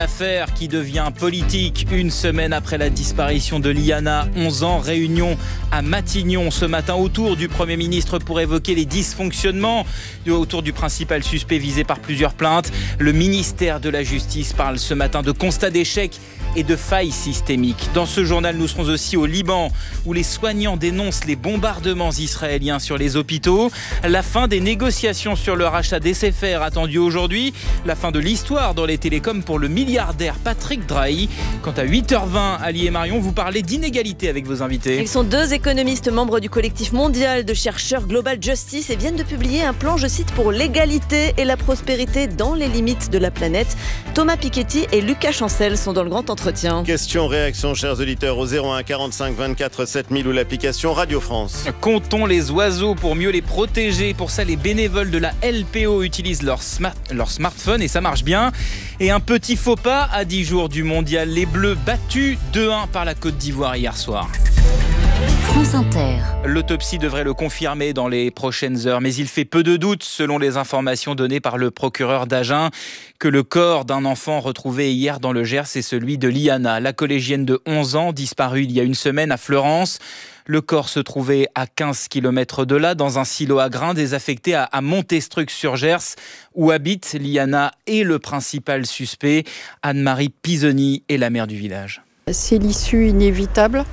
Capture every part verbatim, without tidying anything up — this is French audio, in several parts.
Affaire qui devient politique une semaine après la disparition de Liana, onze ans, réunion à Matignon ce matin autour du Premier ministre pour évoquer les dysfonctionnements autour du principal suspect visé par plusieurs plaintes. Le ministère de la Justice parle ce matin de constat d'échec et de failles systémiques. Dans ce journal, nous serons aussi au Liban où les soignants dénoncent les bombardements israéliens sur les hôpitaux. La fin des négociations sur le rachat d'S F R attendue aujourd'hui. La fin de l'histoire dans les télécoms pour le milliardaire Patrick Drahi. Quant à huit heures vingt, Ali et Marion, vous parlez d'inégalité avec vos invités. Ils sont deux économistes membres du collectif mondial de chercheurs Global Justice et viennent de publier un plan, je cite, pour l'égalité et la prospérité dans les limites de la planète. Thomas Piketty et Lucas Chancel sont dans le grand entretien. Question, réaction, chers auditeurs, au zéro un quarante-cinq vingt-quatre sept mille ou l'application Radio France. Comptons les oiseaux pour mieux les protéger. Pour ça, les bénévoles de la L P O utilisent leur, smart, leur smartphone et ça marche bien. Et un petit faux pas à dix jours du mondial. Les Bleus battus deux un par la Côte d'Ivoire hier soir. France Inter. L'autopsie devrait le confirmer dans les prochaines heures, mais il fait peu de doute, selon les informations données par le procureur d'Agen, que le corps d'un enfant retrouvé hier dans le Gers est celui de Liana, la collégienne de onze ans, disparue il y a une semaine à Fleurance. Le corps se trouvait à quinze kilomètres de là, dans un silo à grains désaffecté à, à Montestruc-sur-Gers, où habitent Liana et le principal suspect. Anne-Marie Pisoni est la mère du village. C'est l'issue inévitable.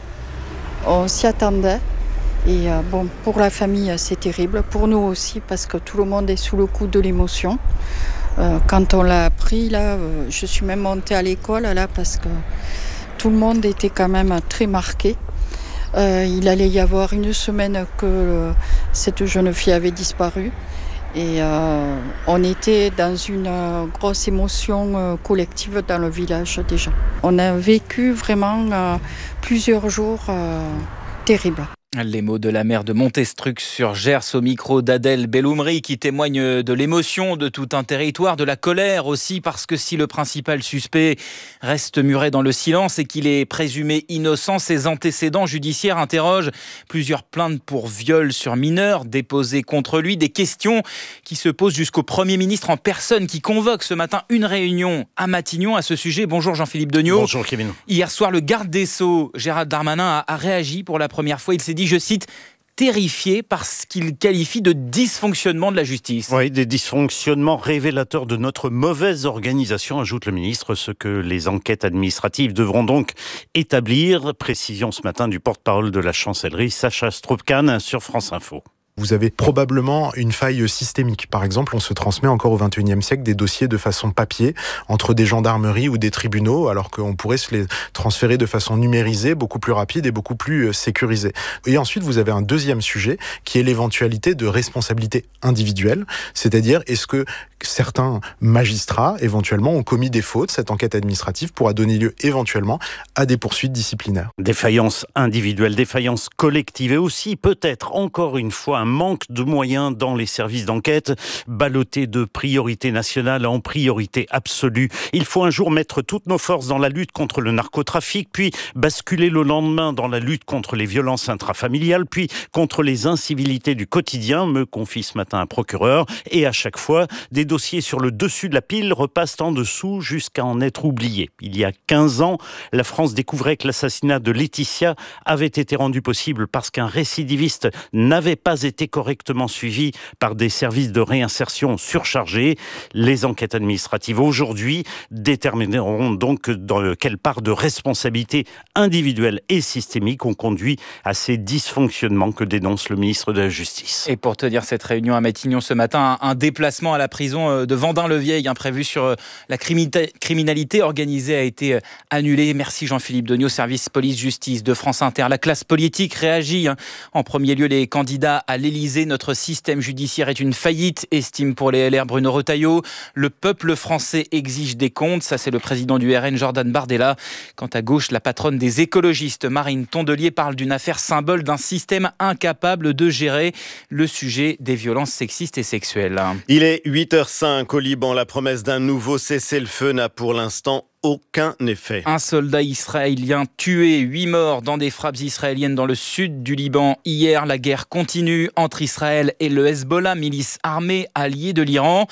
On s'y attendait et euh, bon, pour la famille c'est terrible, pour nous aussi parce que tout le monde est sous le coup de l'émotion. Euh, quand on l'a appris, là, euh, je suis même montée à l'école là, parce que tout le monde était quand même très marqué. Euh, il allait y avoir une semaine que euh, cette jeune fille avait disparu. Et euh, on était dans une euh, grosse émotion euh, collective dans le village déjà. On a vécu vraiment euh, plusieurs jours euh, terribles. Les mots de la maire de Montestruc-sur-Gers au micro d'Adèle Belloumri qui témoigne de l'émotion de tout un territoire, de la colère aussi, parce que si le principal suspect reste muré dans le silence et qu'il est présumé innocent, ses antécédents judiciaires interrogent plusieurs plaintes pour viol sur mineurs déposées contre lui, des questions qui se posent jusqu'au Premier ministre en personne qui convoque ce matin une réunion à Matignon à ce sujet. Bonjour Jean-Philippe Degnaud. Bonjour Kevin. Hier soir, le garde des Sceaux, Gérald Darmanin, a, a réagi pour la première fois. Il s'est dit, je cite, terrifié par ce qu'il qualifie de dysfonctionnement de la justice. Oui, des dysfonctionnements révélateurs de notre mauvaise organisation, ajoute le ministre, ce que les enquêtes administratives devront donc établir. Précision ce matin du porte-parole de la chancellerie, Sacha Stroopkane, sur France Info. Vous avez probablement une faille systémique. Par exemple, on se transmet encore au vingt et unième siècle des dossiers de façon papier entre des gendarmeries ou des tribunaux, alors qu'on pourrait se les transférer de façon numérisée, beaucoup plus rapide et beaucoup plus sécurisée. Et ensuite, vous avez un deuxième sujet qui est l'éventualité de responsabilité individuelle, c'est-à-dire est-ce que certains magistrats, éventuellement, ont commis des fautes. Cette enquête administrative pourra donner lieu, éventuellement, à des poursuites disciplinaires. Défaillance individuelle, défaillance collective et aussi, peut-être, encore une fois, un manque de moyens dans les services d'enquête, ballottés de priorité nationale en priorité absolue. Il faut un jour mettre toutes nos forces dans la lutte contre le narcotrafic, puis basculer le lendemain dans la lutte contre les violences intrafamiliales, puis contre les incivilités du quotidien, me confie ce matin un procureur. Et à chaque fois, des dossiers sur le dessus de la pile repassent en dessous jusqu'à en être oubliés. Il y a quinze ans, la France découvrait que l'assassinat de Laetitia avait été rendu possible parce qu'un récidiviste n'avait pas été correctement suivi par des services de réinsertion surchargés. Les enquêtes administratives aujourd'hui détermineront donc dans quelle part de responsabilité individuelle et systémique ont conduit à ces dysfonctionnements que dénonce le ministre de la Justice. Et pour tenir cette réunion à Matignon ce matin, un déplacement à la prison de Vendin-le-Vieil, imprévu sur la criminalité organisée, a été annulé. Merci Jean-Philippe Degnaud, service police-justice de France Inter. La classe politique réagit. En premier lieu, les candidats à l'Élysée. Notre système judiciaire est une faillite, estime pour les L R Bruno Retailleau. Le peuple français exige des comptes. Ça, c'est le président du R N, Jordan Bardella. Quant à gauche, la patronne des écologistes, Marine Tondelier, parle d'une affaire symbole d'un système incapable de gérer le sujet des violences sexistes et sexuelles. Il est huit heures cinq au Liban. La promesse d'un nouveau cessez-le-feu n'a pour l'instant aucun effet. Un soldat israélien tué, huit morts dans des frappes israéliennes dans le sud du Liban. Hier, la guerre continue entre Israël et le Hezbollah, milice armée alliée de l'Iran.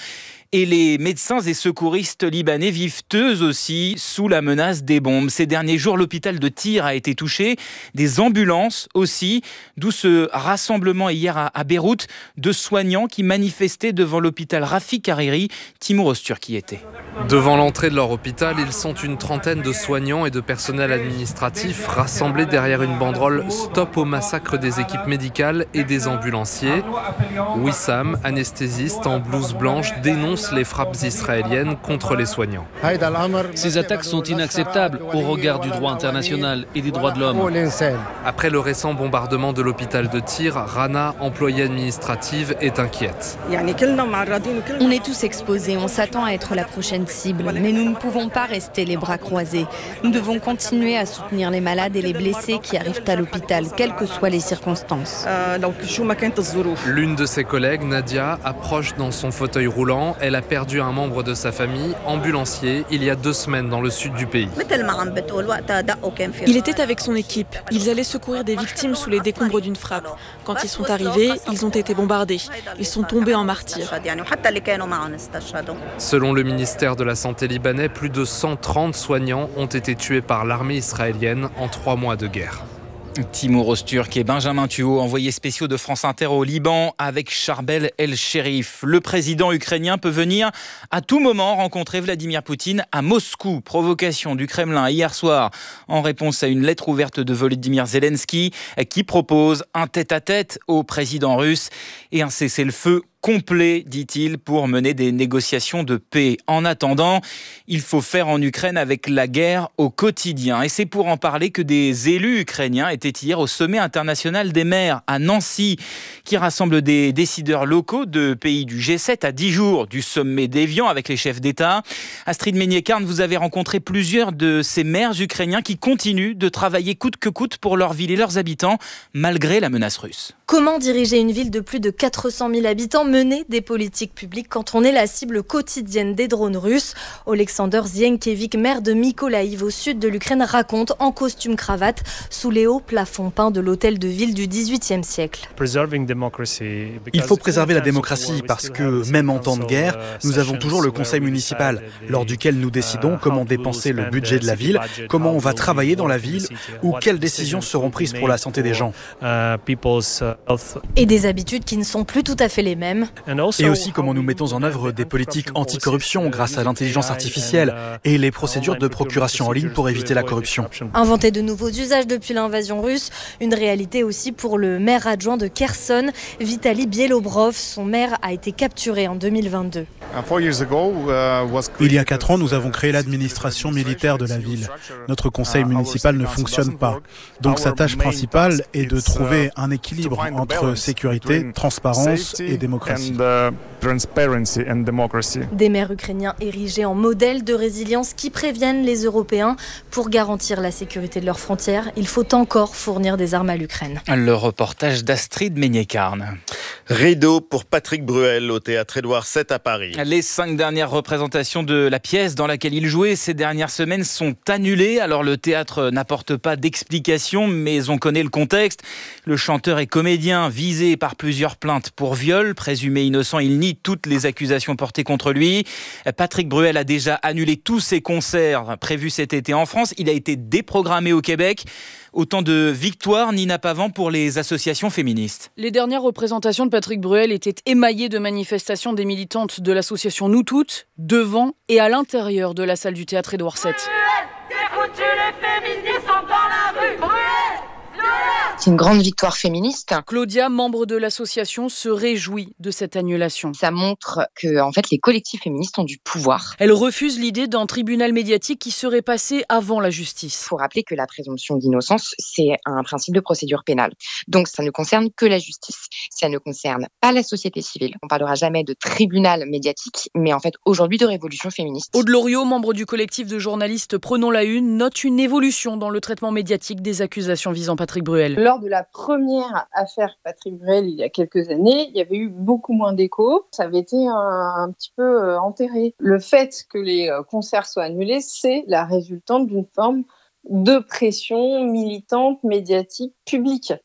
Et les médecins et secouristes libanais vivent eux aussi sous la menace des bombes. Ces derniers jours, l'hôpital de Tyr a été touché, des ambulances aussi, d'où ce rassemblement hier à, à Beyrouth de soignants qui manifestaient devant l'hôpital Rafik Hariri. Timour Ostur qui était. Devant l'entrée de leur hôpital, ils sont une trentaine de soignants et de personnel administratif rassemblés derrière une banderole « Stop au massacre des équipes médicales et des ambulanciers ». Wissam, anesthésiste en blouse blanche, dénonce les frappes israéliennes contre les soignants. Ces attaques sont inacceptables au regard du droit international et des droits de l'homme. Après le récent bombardement de l'hôpital de Tyr, Rana, employée administrative, est inquiète. On est tous exposés, on s'attend à être la prochaine cible, mais nous ne pouvons pas rester les bras croisés. Nous devons continuer à soutenir les malades et les blessés qui arrivent à l'hôpital, quelles que soient les circonstances. L'une de ses collègues, Nadia, approche dans son fauteuil roulant. Elle a perdu un membre de sa famille, ambulancier, il y a deux semaines dans le sud du pays. Il était avec son équipe. Ils allaient secourir des victimes sous les décombres d'une frappe. Quand ils sont arrivés, ils ont été bombardés. Ils sont tombés en martyrs. Selon le ministère de la Santé libanais, plus de cent trente soignants ont été tués par l'armée israélienne en trois mois de guerre. Timour Osturk et Benjamin Thuot, envoyés spéciaux de France Inter au Liban avec Charbel El-Sherif. Le président ukrainien peut venir à tout moment rencontrer Vladimir Poutine à Moscou. Provocation du Kremlin hier soir en réponse à une lettre ouverte de Volodymyr Zelensky qui propose un tête-à-tête au président russe et un cessez-le-feu complet, dit-il, pour mener des négociations de paix. En attendant, il faut faire en Ukraine avec la guerre au quotidien. Et c'est pour en parler que des élus ukrainiens étaient hier au sommet international des maires à Nancy, qui rassemble des décideurs locaux de pays du G sept à dix jours du sommet d'Évian avec les chefs d'État. Astrid Meignet-Karn, vous avez rencontré plusieurs de ces maires ukrainiens qui continuent de travailler coûte que coûte pour leur ville et leurs habitants, malgré la menace russe. Comment diriger une ville de plus de quatre cent mille habitants, mener des politiques publiques quand on est la cible quotidienne des drones russes? Alexander Zienkiewicz, maire de Mykolaïv au sud de l'Ukraine, raconte en costume cravate sous les hauts plafonds peints de l'hôtel de ville du dix-huitième siècle. Il faut préserver la démocratie parce que, même en temps de guerre, nous avons toujours le conseil municipal, lors duquel nous décidons comment dépenser le budget de la ville, comment on va travailler dans la ville ou quelles décisions seront prises pour la santé des gens. Et des habitudes qui ne sont plus tout à fait les mêmes. Et aussi comment nous mettons en œuvre des politiques anticorruption grâce à l'intelligence artificielle et les procédures de procuration en ligne pour éviter la corruption. Inventer de nouveaux usages depuis l'invasion russe, une réalité aussi pour le maire adjoint de Kherson, Vitaly Bielobrov. Son maire a été capturé en deux mille vingt-deux. Il y a quatre ans, nous avons créé l'administration militaire de la ville. Notre conseil municipal ne fonctionne pas. Donc sa tâche principale est de trouver un équilibre entre sécurité, transparence et démocratie. Des maires ukrainiens érigés en modèle de résilience qui préviennent les Européens. Pour garantir la sécurité de leurs frontières, il faut encore fournir des armes à l'Ukraine. Le reportage d'Astrid Meignet-Karn. Rideau pour Patrick Bruel au théâtre Édouard sept à Paris. Les cinq dernières représentations de la pièce dans laquelle il jouait ces dernières semaines sont annulées. Alors le théâtre n'apporte pas d'explication, mais on connaît le contexte. Le chanteur et comédien visé par plusieurs plaintes pour viol. Présumé innocent, il nie toutes les accusations portées contre lui. Patrick Bruel a déjà annulé tous ses concerts prévus cet été en France. Il a été déprogrammé au Québec. Autant de victoires, Nina Pavant, pour les associations féministes. Les dernières représentations de Patrick Bruel étaient émaillées de manifestations des militantes de l'association Nous Toutes, devant et à l'intérieur de la salle du théâtre Édouard sept. C'est une grande victoire féministe. Claudia, membre de l'association, se réjouit de cette annulation. Ça montre que, en fait, les collectifs féministes ont du pouvoir. Elle refuse l'idée d'un tribunal médiatique qui serait passé avant la justice. Il faut rappeler que la présomption d'innocence, c'est un principe de procédure pénale. Donc, ça ne concerne que la justice. Ça ne concerne pas la société civile. On parlera jamais de tribunal médiatique, mais en fait, aujourd'hui, de révolution féministe. Aude Loriot, membre du collectif de journalistes Prenons la Une, note une évolution dans le traitement médiatique des accusations visant Patrick Bruel. Lors de la première affaire Patrick Bruel, il y a quelques années, il y avait eu beaucoup moins d'écho. Ça avait été un, un petit peu euh, enterré. Le fait que les euh, concerts soient annulés, c'est la résultante d'une forme de pression militante, médiatique, publique.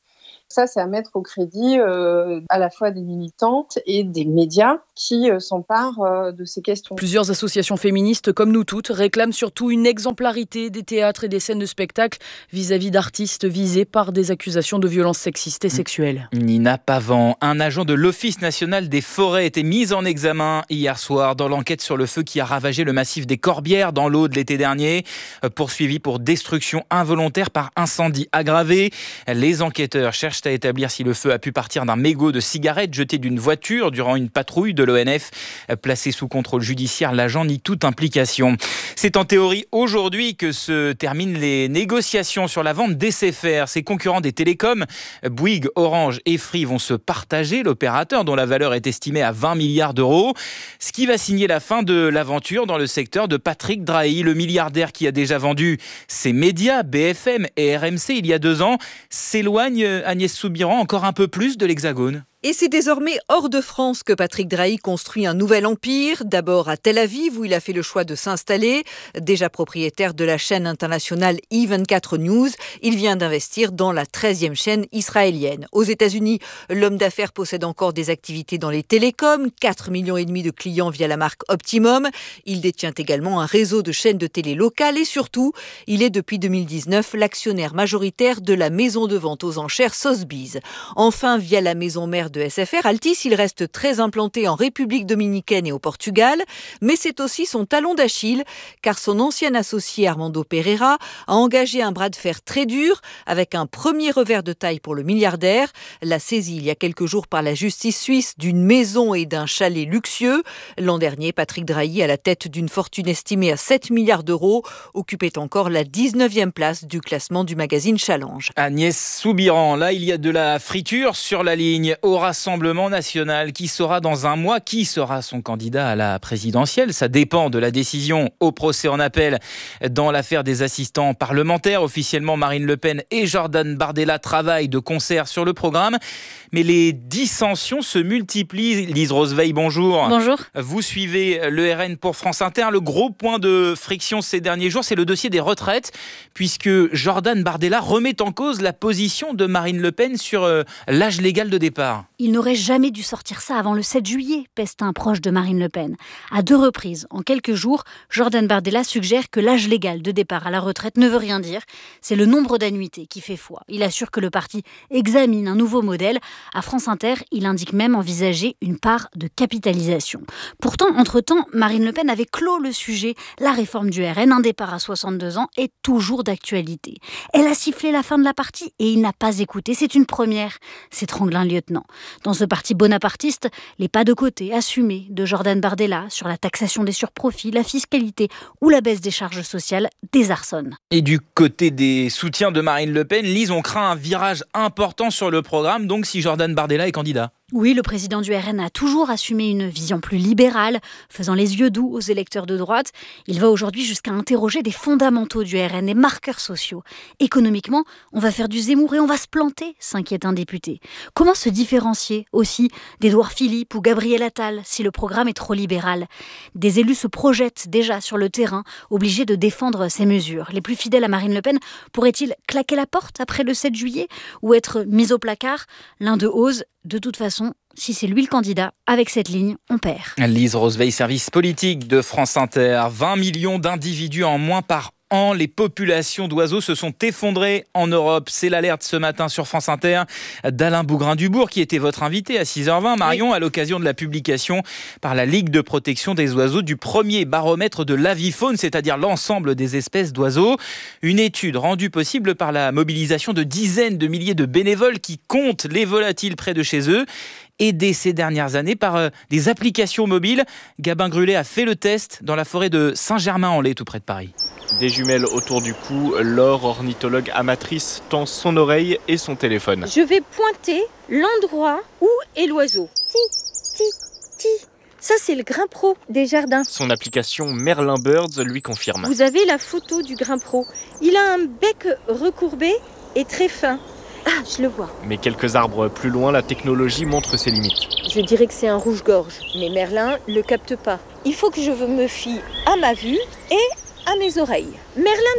Ça, c'est à mettre au crédit euh, à la fois des militantes et des médias qui euh, s'emparent euh, de ces questions. Plusieurs associations féministes, comme nous toutes, réclament surtout une exemplarité des théâtres et des scènes de spectacle vis-à-vis d'artistes visés par des accusations de violences sexistes et sexuelles. Nina Pavan, un agent de l'Office national des forêts, était mis en examen hier soir dans l'enquête sur le feu qui a ravagé le massif des Corbières dans l'Aude l'été dernier, poursuivi pour destruction involontaire par incendie aggravé. Les enquêteurs cherchent à établir si le feu a pu partir d'un mégot de cigarette jeté d'une voiture durant une patrouille de l'O N F. Placé sous contrôle judiciaire, l'agent nie toute implication. C'est en théorie aujourd'hui que se terminent les négociations sur la vente d'S F R. Ses concurrents des télécoms, Bouygues, Orange et Free, vont se partager l'opérateur dont la valeur est estimée à vingt milliards d'euros. Ce qui va signer la fin de l'aventure dans le secteur de Patrick Drahi, le milliardaire qui a déjà vendu ses médias, B F M et R M C il y a deux ans, s'éloigne, Agnès Soubiran, encore un peu plus de l'Hexagone. Et c'est désormais hors de France que Patrick Drahi construit un nouvel empire, d'abord à Tel Aviv où il a fait le choix de s'installer. Déjà propriétaire de la chaîne internationale E vingt-quatre News, il vient d'investir dans la treizième chaîne israélienne. Aux États-Unis, l'homme d'affaires possède encore des activités dans les télécoms, quatre millions et demi de clients via la marque Optimum. Il détient également un réseau de chaînes de télé locales et surtout, il est depuis deux mille dix-neuf l'actionnaire majoritaire de la maison de vente aux enchères Sotheby's. Enfin, via la maison mère de S F R, Altice, il reste très implanté en République dominicaine et au Portugal, mais c'est aussi son talon d'Achille, car son ancien associé Armando Pereira a engagé un bras de fer très dur avec un premier revers de taille pour le milliardaire, la saisie il y a quelques jours par la justice suisse d'une maison et d'un chalet luxueux. L'an dernier, Patrick Drahi, à la tête d'une fortune estimée à sept milliards d'euros, occupait encore la dix-neuvième place du classement du magazine Challenge. Agnès Soubiran, là il y a de la friture sur la ligne au Rassemblement national qui saura dans un mois qui sera son candidat à la présidentielle. Ça dépend de la décision au procès en appel dans l'affaire des assistants parlementaires. Officiellement, Marine Le Pen et Jordan Bardella travaillent de concert sur le programme. Mais les dissensions se multiplient. Lise Roosevelt, bonjour. Bonjour. Vous suivez le R N pour France Inter. Le gros point de friction ces derniers jours, c'est le dossier des retraites, puisque Jordan Bardella remet en cause la position de Marine Le Pen sur euh, l'âge légal de départ. Il n'aurait jamais dû sortir ça avant le sept juillet, peste un proche de Marine Le Pen. À deux reprises, en quelques jours, Jordan Bardella suggère que l'âge légal de départ à la retraite ne veut rien dire. C'est le nombre d'annuités qui fait foi. Il assure que le parti examine un nouveau modèle. À France Inter, il indique même envisager une part de capitalisation. Pourtant, entre-temps, Marine Le Pen avait clos le sujet. La réforme du R N, un départ à soixante-deux ans, est toujours d'actualité. Elle a sifflé la fin de la partie et il n'a pas écouté. C'est une première, s'étrangle un lieutenant. Dans ce parti bonapartiste, les pas de côté assumés de Jordan Bardella sur la taxation des surprofits, la fiscalité ou la baisse des charges sociales désarçonnent. Et du côté des soutiens de Marine Le Pen, Lise, on craint un virage important sur le programme, donc si Jordan Bardella est candidat. Oui, le président du R N a toujours assumé une vision plus libérale, faisant les yeux doux aux électeurs de droite. Il va aujourd'hui jusqu'à interroger des fondamentaux du R N, des marqueurs sociaux. Économiquement, on va faire du Zemmour et on va se planter, s'inquiète un député. Comment se différencier aussi d'Édouard Philippe ou Gabriel Attal si le programme est trop libéral ? Des élus se projettent déjà sur le terrain, obligés de défendre ces mesures. Les plus fidèles à Marine Le Pen pourraient-ils claquer la porte après le sept juillet ou être mis au placard ? L'un d'eux ose. De toute façon, si c'est lui le candidat, avec cette ligne, on perd. Lise Roosevelt, service politique de France Inter. vingt millions d'individus en moins par an. Les populations d'oiseaux se sont effondrées en Europe. C'est l'alerte ce matin sur France Inter d'Alain Bougrain-Dubourg, qui était votre invité à six heures vingt, Marion, oui. À l'occasion de la publication par la Ligue de protection des oiseaux du premier baromètre de l'avifaune, c'est-à-dire l'ensemble des espèces d'oiseaux. Une étude rendue possible par la mobilisation de dizaines de milliers de bénévoles qui comptent les volatiles près de chez eux. Aidés ces dernières années par euh, des applications mobiles. Gabin Grulet a fait le test dans la forêt de Saint-Germain-en-Laye, tout près de Paris. Des jumelles autour du cou, Laure, ornithologue amatrice, tend son oreille et son téléphone. Je vais pointer l'endroit où est l'oiseau. Ti, ti, ti. Ça, c'est le grain pro des jardins. Son application Merlin Birds lui confirme. Vous avez la photo du grain pro. Il a un bec recourbé et très fin. Ah, je le vois. Mais quelques arbres plus loin, la technologie montre ses limites. Je dirais que c'est un rouge-gorge, mais Merlin ne le capte pas. Il faut que je me fie à ma vue et à mes oreilles. Merlin n'est pas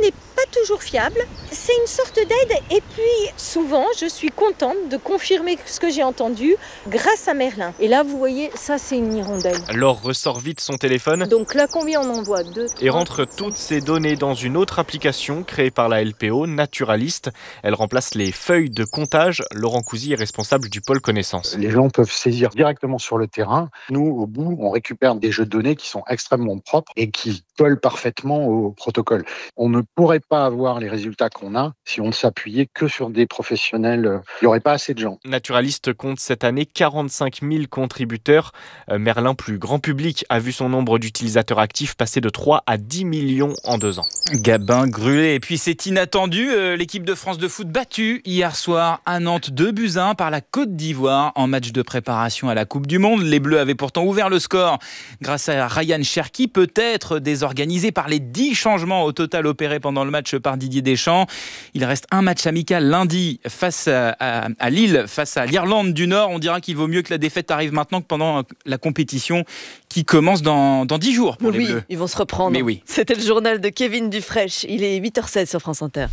pas toujours fiable. C'est une sorte d'aide et puis souvent je suis contente de confirmer ce que j'ai entendu grâce à Merlin. Et là vous voyez, ça c'est une hirondelle. Laure ressort vite son téléphone. Donc là combien on en voit? Deux, et rentre toutes ces données dans une autre application créée par la L P O, Naturalist. Elle remplace les feuilles de comptage. Laurent Cousy est responsable du pôle connaissance. Les gens peuvent saisir directement sur le terrain. Nous, au bout, on récupère des jeux de données qui sont extrêmement propres et qui collent parfaitement au protocole. On ne pourrait pas avoir les résultats qu'on a si on ne s'appuyait que sur des professionnels. Il n'y aurait pas assez de gens. Naturalist compte cette année quarante-cinq mille contributeurs. Merlin, plus grand public, a vu son nombre d'utilisateurs actifs passer de trois à dix millions en deux ans. Gabin Gruet. Et puis c'est inattendu, euh, l'équipe de France de foot battue hier soir à Nantes deux buts à un par la Côte d'Ivoire en match de préparation à la Coupe du Monde. Les Bleus avaient pourtant ouvert le score grâce à Ryan Cherki, peut-être désorganisé par les dix changements au total opérés pendant le match par Didier Deschamps. Il reste un match amical lundi face à, à, à Lille, face à l'Irlande du Nord. On dira qu'il vaut mieux que la défaite arrive maintenant que pendant la compétition qui commence dans, dans dix jours pour oui, les Bleus. Ils vont se reprendre. Mais oui. C'était le journal de Kevin Dufresne. Il est huit heures seize sur France Inter.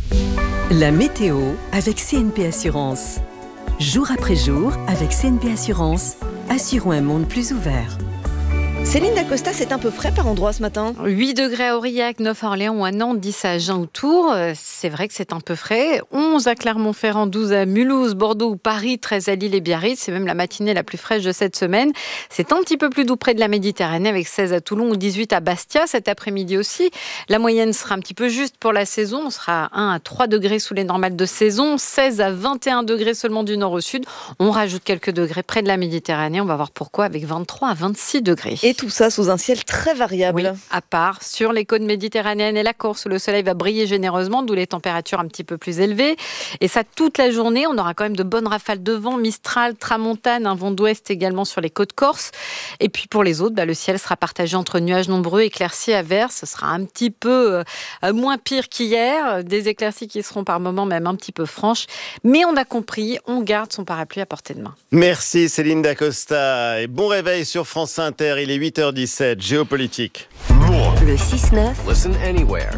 La météo avec C N P Assurance. Jour après jour, avec C N P Assurance, assurons un monde plus ouvert. Céline Dacosta, c'est un peu frais par endroit ce matin. huit degrés à Aurillac, neuf à Orléans ou à Nantes, dix à Agen ou Tours. C'est vrai que c'est un peu frais. onze à Clermont-Ferrand, douze à Mulhouse, Bordeaux ou Paris, treize à Lille et Biarritz. C'est même la matinée la plus fraîche de cette semaine. C'est un petit peu plus doux près de la Méditerranée avec seize à Toulon ou dix-huit à Bastia. Cet après-midi aussi, la moyenne sera un petit peu juste pour la saison. On sera à un à trois degrés sous les normales de saison, seize à vingt et un degrés seulement du nord au sud. On rajoute quelques degrés près de la Méditerranée. On va voir pourquoi avec vingt-trois à vingt-six degrés. Et tout ça sous un ciel très variable. Oui, à part sur les côtes méditerranéennes et la Corse où le soleil va briller généreusement, d'où les températures un petit peu plus élevées. Et ça toute la journée, on aura quand même de bonnes rafales de vent, Mistral, Tramontane, un vent d'ouest également sur les côtes corses. Et puis pour les autres, bah, le ciel sera partagé entre nuages nombreux, éclaircies, averses. Ce sera un petit peu euh, moins pire qu'hier. Des éclaircies qui seront par moments même un petit peu franches. Mais on a compris, on garde son parapluie à portée de main. Merci Céline Dacosta et bon réveil sur France Inter, il est huit heures dix-sept, géopolitique. Le six neuf. Listen anywhere.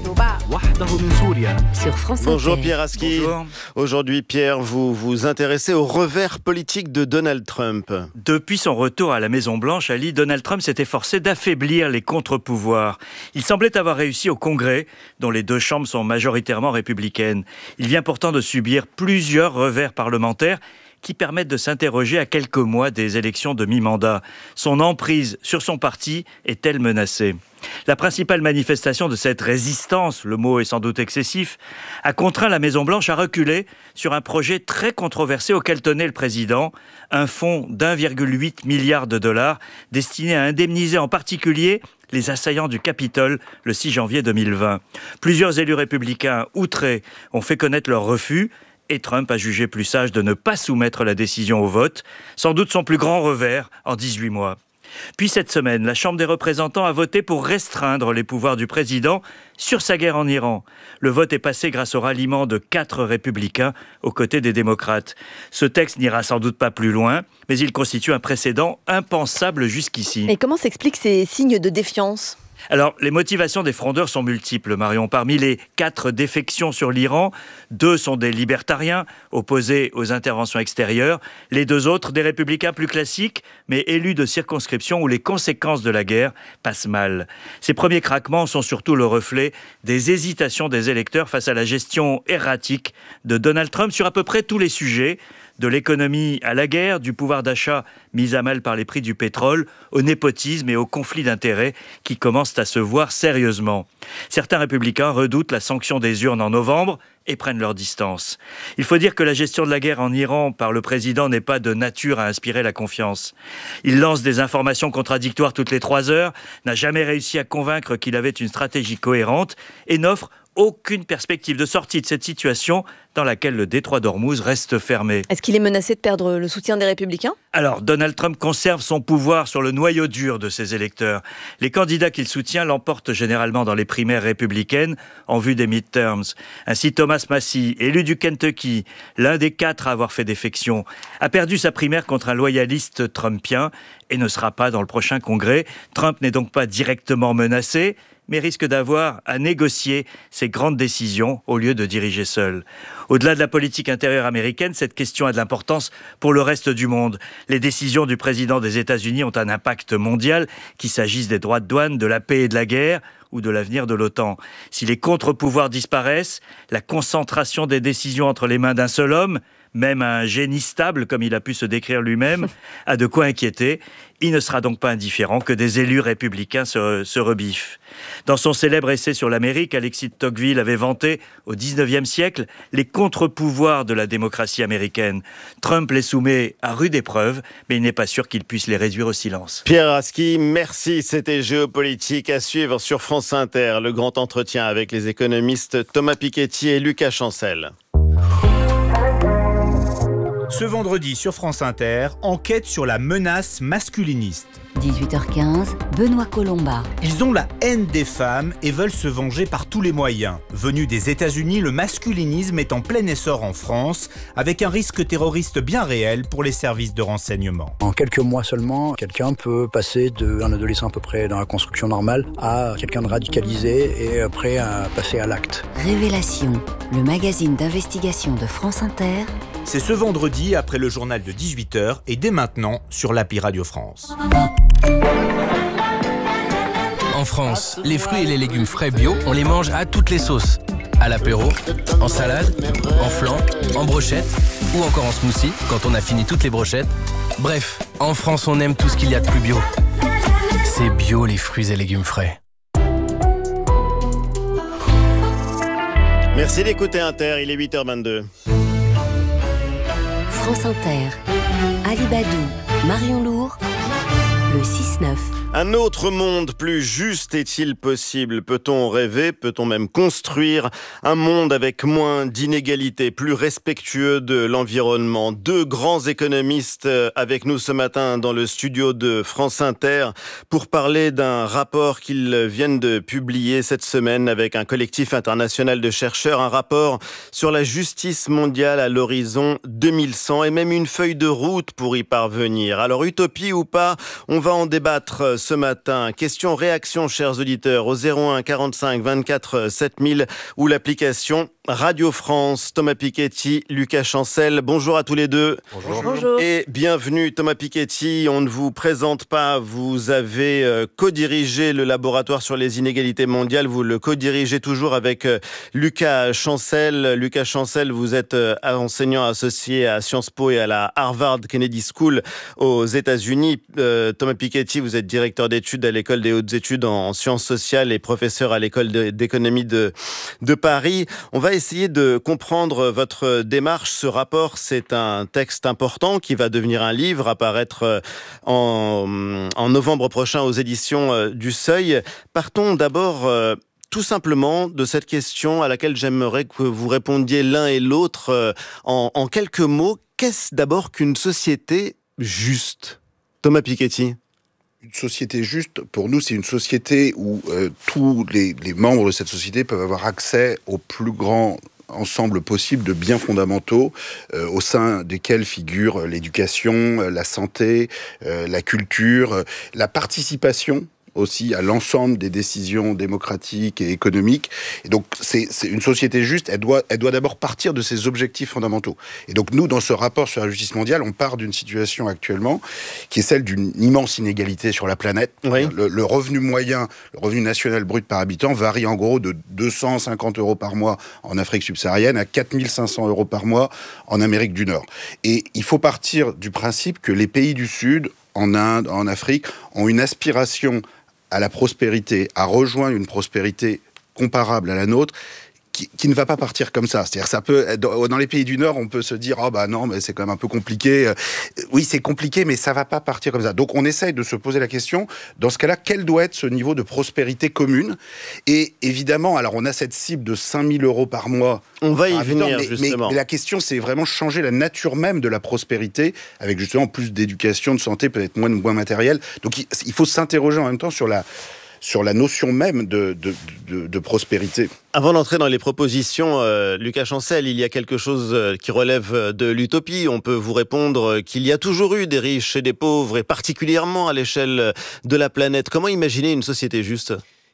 Sur France Inter. Bonjour Pierre Aski. Bonjour. Aujourd'hui Pierre, vous vous intéressez au revers politique de Donald Trump. Depuis son retour à la Maison-Blanche, Ali, Donald Trump s'était forcé d'affaiblir les contre-pouvoirs. Il semblait avoir réussi au Congrès, dont les deux chambres sont majoritairement républicaines. Il vient pourtant de subir plusieurs revers parlementaires qui permettent de s'interroger à quelques mois des élections de mi-mandat. Son emprise sur son parti est-elle menacée ? La principale manifestation de cette résistance, le mot est sans doute excessif, a contraint la Maison-Blanche à reculer sur un projet très controversé auquel tenait le président, un fonds d'un virgule huit milliard de dollars destiné à indemniser en particulier les assaillants du Capitole le six janvier deux mille vingt. Plusieurs élus républicains outrés ont fait connaître leur refus. Et Trump a jugé plus sage de ne pas soumettre la décision au vote, sans doute son plus grand revers en dix-huit mois. Puis cette semaine, la Chambre des représentants a voté pour restreindre les pouvoirs du président sur sa guerre en Iran. Le vote est passé grâce au ralliement de quatre républicains aux côtés des démocrates. Ce texte n'ira sans doute pas plus loin, mais il constitue un précédent impensable jusqu'ici. Et comment s'expliquent ces signes de défiance ? Alors, les motivations des frondeurs sont multiples, Marion. Parmi les quatre défections sur l'Iran, deux sont des libertariens, opposés aux interventions extérieures. Les deux autres, des républicains plus classiques, mais élus de circonscriptions où les conséquences de la guerre passent mal. Ces premiers craquements sont surtout le reflet des hésitations des électeurs face à la gestion erratique de Donald Trump sur à peu près tous les sujets, de l'économie à la guerre, du pouvoir d'achat mis à mal par les prix du pétrole, au népotisme et au conflit d'intérêts qui commencent à se voir sérieusement. Certains républicains redoutent la sanction des urnes en novembre et prennent leur distance. Il faut dire que la gestion de la guerre en Iran par le président n'est pas de nature à inspirer la confiance. Il lance des informations contradictoires toutes les trois heures, n'a jamais réussi à convaincre qu'il avait une stratégie cohérente et n'offre aucune perspective de sortie de cette situation dans laquelle le détroit d'Ormuz reste fermé. Est-ce qu'il est menacé de perdre le soutien des Républicains ? Alors, Donald Trump conserve son pouvoir sur le noyau dur de ses électeurs. Les candidats qu'il soutient l'emportent généralement dans les primaires républicaines en vue des midterms. Ainsi, Thomas Massie, élu du Kentucky, l'un des quatre à avoir fait défection, a perdu sa primaire contre un loyaliste trumpien et ne sera pas dans le prochain congrès. Trump n'est donc pas directement menacé, mais risque d'avoir à négocier ses grandes décisions au lieu de diriger seul. Au-delà de la politique intérieure américaine, cette question a de l'importance pour le reste du monde. Les décisions du président des États-Unis ont un impact mondial, qu'il s'agisse des droits de douane, de la paix et de la guerre, ou de l'avenir de l'OTAN. Si les contre-pouvoirs disparaissent, la concentration des décisions entre les mains d'un seul homme, même un génie stable, comme il a pu se décrire lui-même, a de quoi inquiéter. Il ne sera donc pas indifférent que des élus républicains se, se rebiffent. Dans son célèbre essai sur l'Amérique, Alexis de Tocqueville avait vanté, au dix-neuvième siècle, les contre-pouvoirs de la démocratie américaine. Trump les soumet à rude épreuve, mais il n'est pas sûr qu'il puisse les réduire au silence. Pierre Rasky, merci. C'était Géopolitique à suivre sur France Inter. Le grand entretien avec les économistes Thomas Piketty et Lucas Chancel. Ce vendredi sur France Inter, enquête sur la menace masculiniste. dix-huit heures quinze, Benoît Colomba. Ils ont la haine des femmes et veulent se venger par tous les moyens. Venu des États-Unis, le masculinisme est en plein essor en France, avec un risque terroriste bien réel pour les services de renseignement. En quelques mois seulement, quelqu'un peut passer d'un adolescent à peu près dans la construction normale à quelqu'un de radicalisé et prêt à passer à l'acte. Révélation, le magazine d'investigation de France Inter. C'est ce vendredi après le journal de dix-huit heures et dès maintenant sur l'appli Radio France. En France, les fruits et les légumes frais bio, on les mange à toutes les sauces. À l'apéro, en salade, en flan, en brochette ou encore en smoothie quand on a fini toutes les brochettes. Bref, en France, on aime tout ce qu'il y a de plus bio. C'est bio les fruits et légumes frais. Merci d'écouter Inter, il est huit heures vingt-deux. France Inter, Ali Badou, Marion Lourd, le six neuf. Un autre monde plus juste est-il possible ? Peut-on rêver ? Peut-on même construire un monde avec moins d'inégalités, plus respectueux de l'environnement ? Deux grands économistes avec nous ce matin dans le studio de France Inter pour parler d'un rapport qu'ils viennent de publier cette semaine avec un collectif international de chercheurs, un rapport sur la justice mondiale à l'horizon deux mille cent et même une feuille de route pour y parvenir. Alors utopie ou pas, on va en débattre ce matin. Question réaction, chers auditeurs, au zéro un quarante-cinq vingt-quatre sept mille ou l'application Radio France. Thomas Piketty, Lucas Chancel, bonjour à tous les deux. Bonjour. Bonjour. Et bienvenue Thomas Piketty, on ne vous présente pas, vous avez euh, co-dirigé le laboratoire sur les inégalités mondiales, vous le co-dirigez toujours avec euh, Lucas Chancel. Lucas Chancel, vous êtes euh, enseignant associé à Sciences Po et à la Harvard Kennedy School aux États-Unis. Euh, Thomas Piketty, vous êtes directeur d'études à l'école des hautes études en sciences sociales et professeur à l'école de, d'économie de, de Paris. On va essayer de comprendre votre démarche. Ce rapport, c'est un texte important qui va devenir un livre, apparaître en, en novembre prochain aux éditions du Seuil. Partons d'abord tout simplement de cette question à laquelle j'aimerais que vous répondiez l'un et l'autre en, en quelques mots. Qu'est-ce d'abord qu'une société juste ? Thomas Piketty. Une société juste, pour nous, c'est une société où euh, tous les, les membres de cette société peuvent avoir accès au plus grand ensemble possible de biens fondamentaux euh, au sein desquels figurent l'éducation, la santé, euh, la culture, euh, la participation aussi à l'ensemble des décisions démocratiques et économiques. Et donc, c'est, c'est une société juste, elle doit, elle doit d'abord partir de ses objectifs fondamentaux. Et donc, nous, dans ce rapport sur la justice mondiale, on part d'une situation actuellement qui est celle d'une immense inégalité sur la planète. Oui. Le, le revenu moyen, le revenu national brut par habitant varie en gros de deux cent cinquante euros par mois en Afrique subsaharienne à quatre mille cinq cents euros par mois en Amérique du Nord. Et il faut partir du principe que les pays du Sud, en Inde, en Afrique, ont une aspiration à la prospérité, à rejoindre une prospérité comparable à la nôtre, qui, qui ne va pas partir comme ça. C'est-à-dire, ça peut, dans les pays du Nord, on peut se dire, oh bah non, mais c'est quand même un peu compliqué. Oui, c'est compliqué, mais ça va pas partir comme ça. Donc, on essaye de se poser la question, dans ce cas-là, quel doit être ce niveau de prospérité commune ? Et évidemment, alors, on a cette cible de cinq mille euros par mois. On va y habitant, venir, mais, justement. Mais, mais la question, c'est vraiment changer la nature même de la prospérité, avec justement plus d'éducation, de santé, peut-être moins de moins matériel. Donc, il, il faut s'interroger en même temps sur la sur la notion même de, de, de, de prospérité. Avant d'entrer dans les propositions, euh, Lucas Chancel, il y a quelque chose qui relève de l'utopie. On peut vous répondre qu'il y a toujours eu des riches et des pauvres, et particulièrement à l'échelle de la planète. Comment imaginer une société juste ?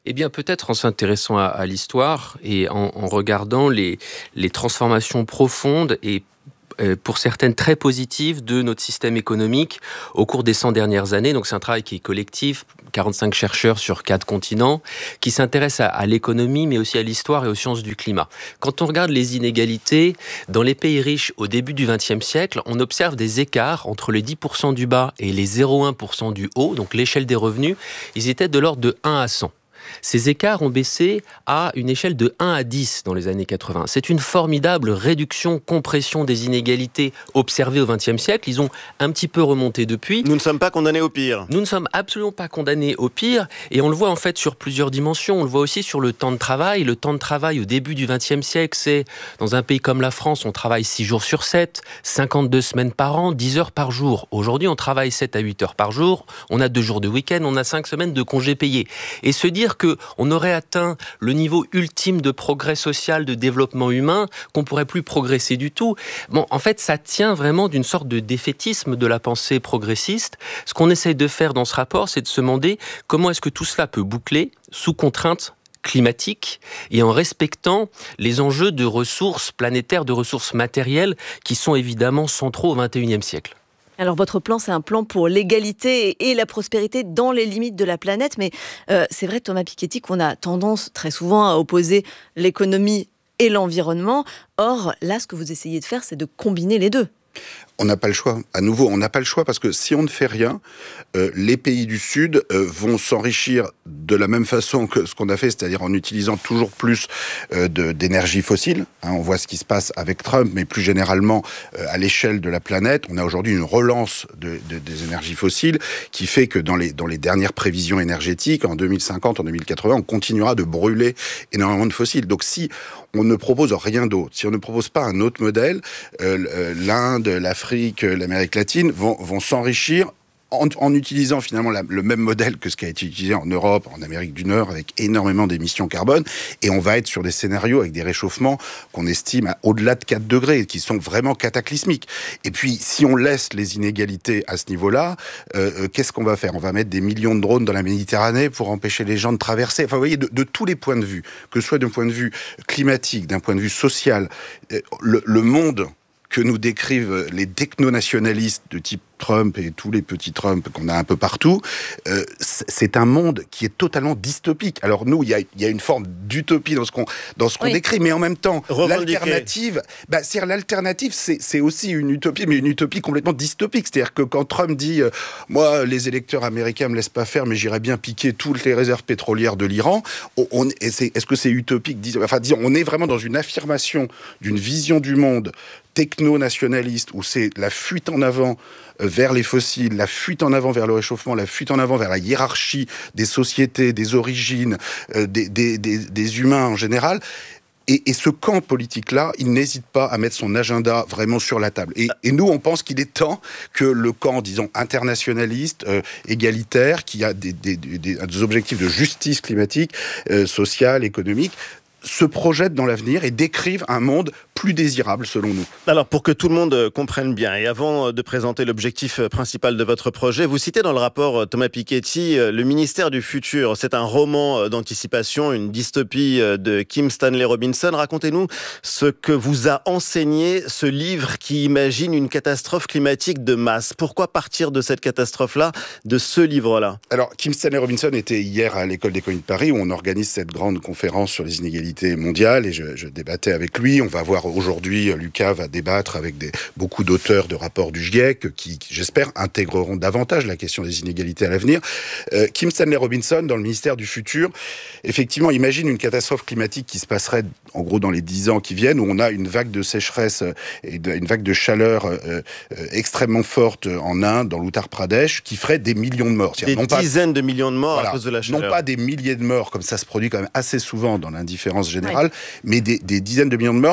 Eh bien, peut-être en s'intéressant à, à l'histoire et en, en regardant les, les transformations profondes et pour certaines très positives de notre système économique au cours des cent dernières années. Donc c'est un travail qui est collectif, quarante-cinq chercheurs sur quatre continents, qui s'intéressent à, à l'économie, mais aussi à l'histoire et aux sciences du climat. Quand on regarde les inégalités, dans les pays riches au début du vingtième siècle, on observe des écarts entre les dix pour cent du bas et les zéro virgule un pour cent du haut, donc l'échelle des revenus, ils étaient de l'ordre de un à cent. Ces écarts ont baissé à une échelle de un à dix dans les années quatre-vingts. C'est une formidable réduction, compression des inégalités observées au vingtième siècle. Ils ont un petit peu remonté depuis. Nous ne sommes pas condamnés au pire. Nous ne sommes absolument pas condamnés au pire. Et on le voit en fait sur plusieurs dimensions. On le voit aussi sur le temps de travail. Le temps de travail au début du vingtième siècle, c'est dans un pays comme la France, on travaille six jours sur sept, cinquante-deux semaines par an, dix heures par jour. Aujourd'hui, on travaille sept à huit heures par jour. On a deux jours de week-end, on a cinq semaines de congés payés. Et se dire qu'on aurait atteint le niveau ultime de progrès social, de développement humain, qu'on pourrait plus progresser du tout. Bon, en fait, ça tient vraiment d'une sorte de défaitisme de la pensée progressiste. Ce qu'on essaye de faire dans ce rapport, c'est de se demander comment est-ce que tout cela peut boucler sous contrainte climatique et en respectant les enjeux de ressources planétaires, de ressources matérielles qui sont évidemment centraux au vingt et unième siècle. Alors votre plan, c'est un plan pour l'égalité et la prospérité dans les limites de la planète, mais euh, c'est vrai, Thomas Piketty, qu'on a tendance très souvent à opposer l'économie et l'environnement. Or, là, ce que vous essayez de faire, c'est de combiner les deux. On n'a pas le choix. À nouveau, on n'a pas le choix parce que si on ne fait rien, euh, les pays du Sud euh, vont s'enrichir de la même façon que ce qu'on a fait, c'est-à-dire en utilisant toujours plus euh, de, d'énergie fossile. Hein, on voit ce qui se passe avec Trump, mais plus généralement euh, à l'échelle de la planète. On a aujourd'hui une relance de, de, des énergies fossiles qui fait que dans les, dans les dernières prévisions énergétiques, en deux mille cinquante, en deux mille quatre-vingts, on continuera de brûler énormément de fossiles. Donc si on ne propose rien d'autre, si on ne propose pas un autre modèle, euh, l'Inde, l'Afrique, l'Amérique latine vont, vont s'enrichir en, en utilisant finalement la, le même modèle que ce qui a été utilisé en Europe, en Amérique du Nord, avec énormément d'émissions carbone. Et on va être sur des scénarios avec des réchauffements qu'on estime à au-delà de quatre degrés, qui sont vraiment cataclysmiques. Et puis, si on laisse les inégalités à ce niveau-là, euh, qu'est-ce qu'on va faire ? On va mettre des millions de drones dans la Méditerranée pour empêcher les gens de traverser. Enfin, vous voyez, de, de tous les points de vue, que ce soit d'un point de vue climatique, d'un point de vue social, euh, le, le monde que nous décrivent les techno-nationalistes de type Trump et tous les petits Trump qu'on a un peu partout, euh, c'est un monde qui est totalement dystopique. Alors nous, il y a, y a une forme d'utopie dans ce qu'on dans ce qu'on oui. décrit, mais en même temps, l'alternative, bah, c'est l'alternative, c'est, c'est aussi une utopie, mais une utopie complètement dystopique. C'est-à-dire que quand Trump dit, euh, moi, les électeurs américains me laissent pas faire, mais j'irais bien piquer toutes les réserves pétrolières de l'Iran. On, on, c'est, est-ce que c'est utopique ? Enfin, disons, on est vraiment dans une affirmation d'une vision du monde techno-nationaliste où c'est la fuite en avant vers les fossiles, la fuite en avant vers le réchauffement, la fuite en avant vers la hiérarchie des sociétés, des origines, euh, des, des, des, des humains en général. Et, et ce camp politique-là, il n'hésite pas à mettre son agenda vraiment sur la table. Et, et nous, on pense qu'il est temps que le camp, disons, internationaliste, euh, égalitaire, qui a des, des, des, des objectifs de justice climatique, euh, sociale, économique, se projettent dans l'avenir et décrivent un monde plus désirable selon nous. Alors pour que tout le monde comprenne bien, et avant de présenter l'objectif principal de votre projet, vous citez dans le rapport Thomas Piketty le ministère du futur. C'est un roman d'anticipation, une dystopie de Kim Stanley Robinson. Racontez-nous ce que vous a enseigné ce livre qui imagine une catastrophe climatique de masse. Pourquoi partir de cette catastrophe-là, de ce livre-là ? Alors Kim Stanley Robinson était hier à l'école d'économie de Paris où on organise cette grande conférence sur les inégalités mondiale et je, je débattais avec lui. On va voir aujourd'hui, Lucas va débattre avec des, beaucoup d'auteurs de rapports du GIEC qui, qui, j'espère, intégreront davantage la question des inégalités à l'avenir. Euh, Kim Stanley Robinson, dans le ministère du Futur, effectivement, imagine une catastrophe climatique qui se passerait, en gros, dans les dix ans qui viennent, où on a une vague de sécheresse et de, une vague de chaleur euh, euh, extrêmement forte en Inde, dans l'Uttar Pradesh, qui ferait des millions de morts. Des non dizaines pas, de millions de morts voilà, à cause de la chaleur. Non pas des milliers de morts, comme ça se produit quand même assez souvent dans l'indifférence générale, ouais. mais des, des dizaines de millions de morts, ce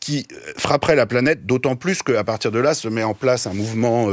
qui frapperait la planète, d'autant plus qu'à partir de là se met en place un mouvement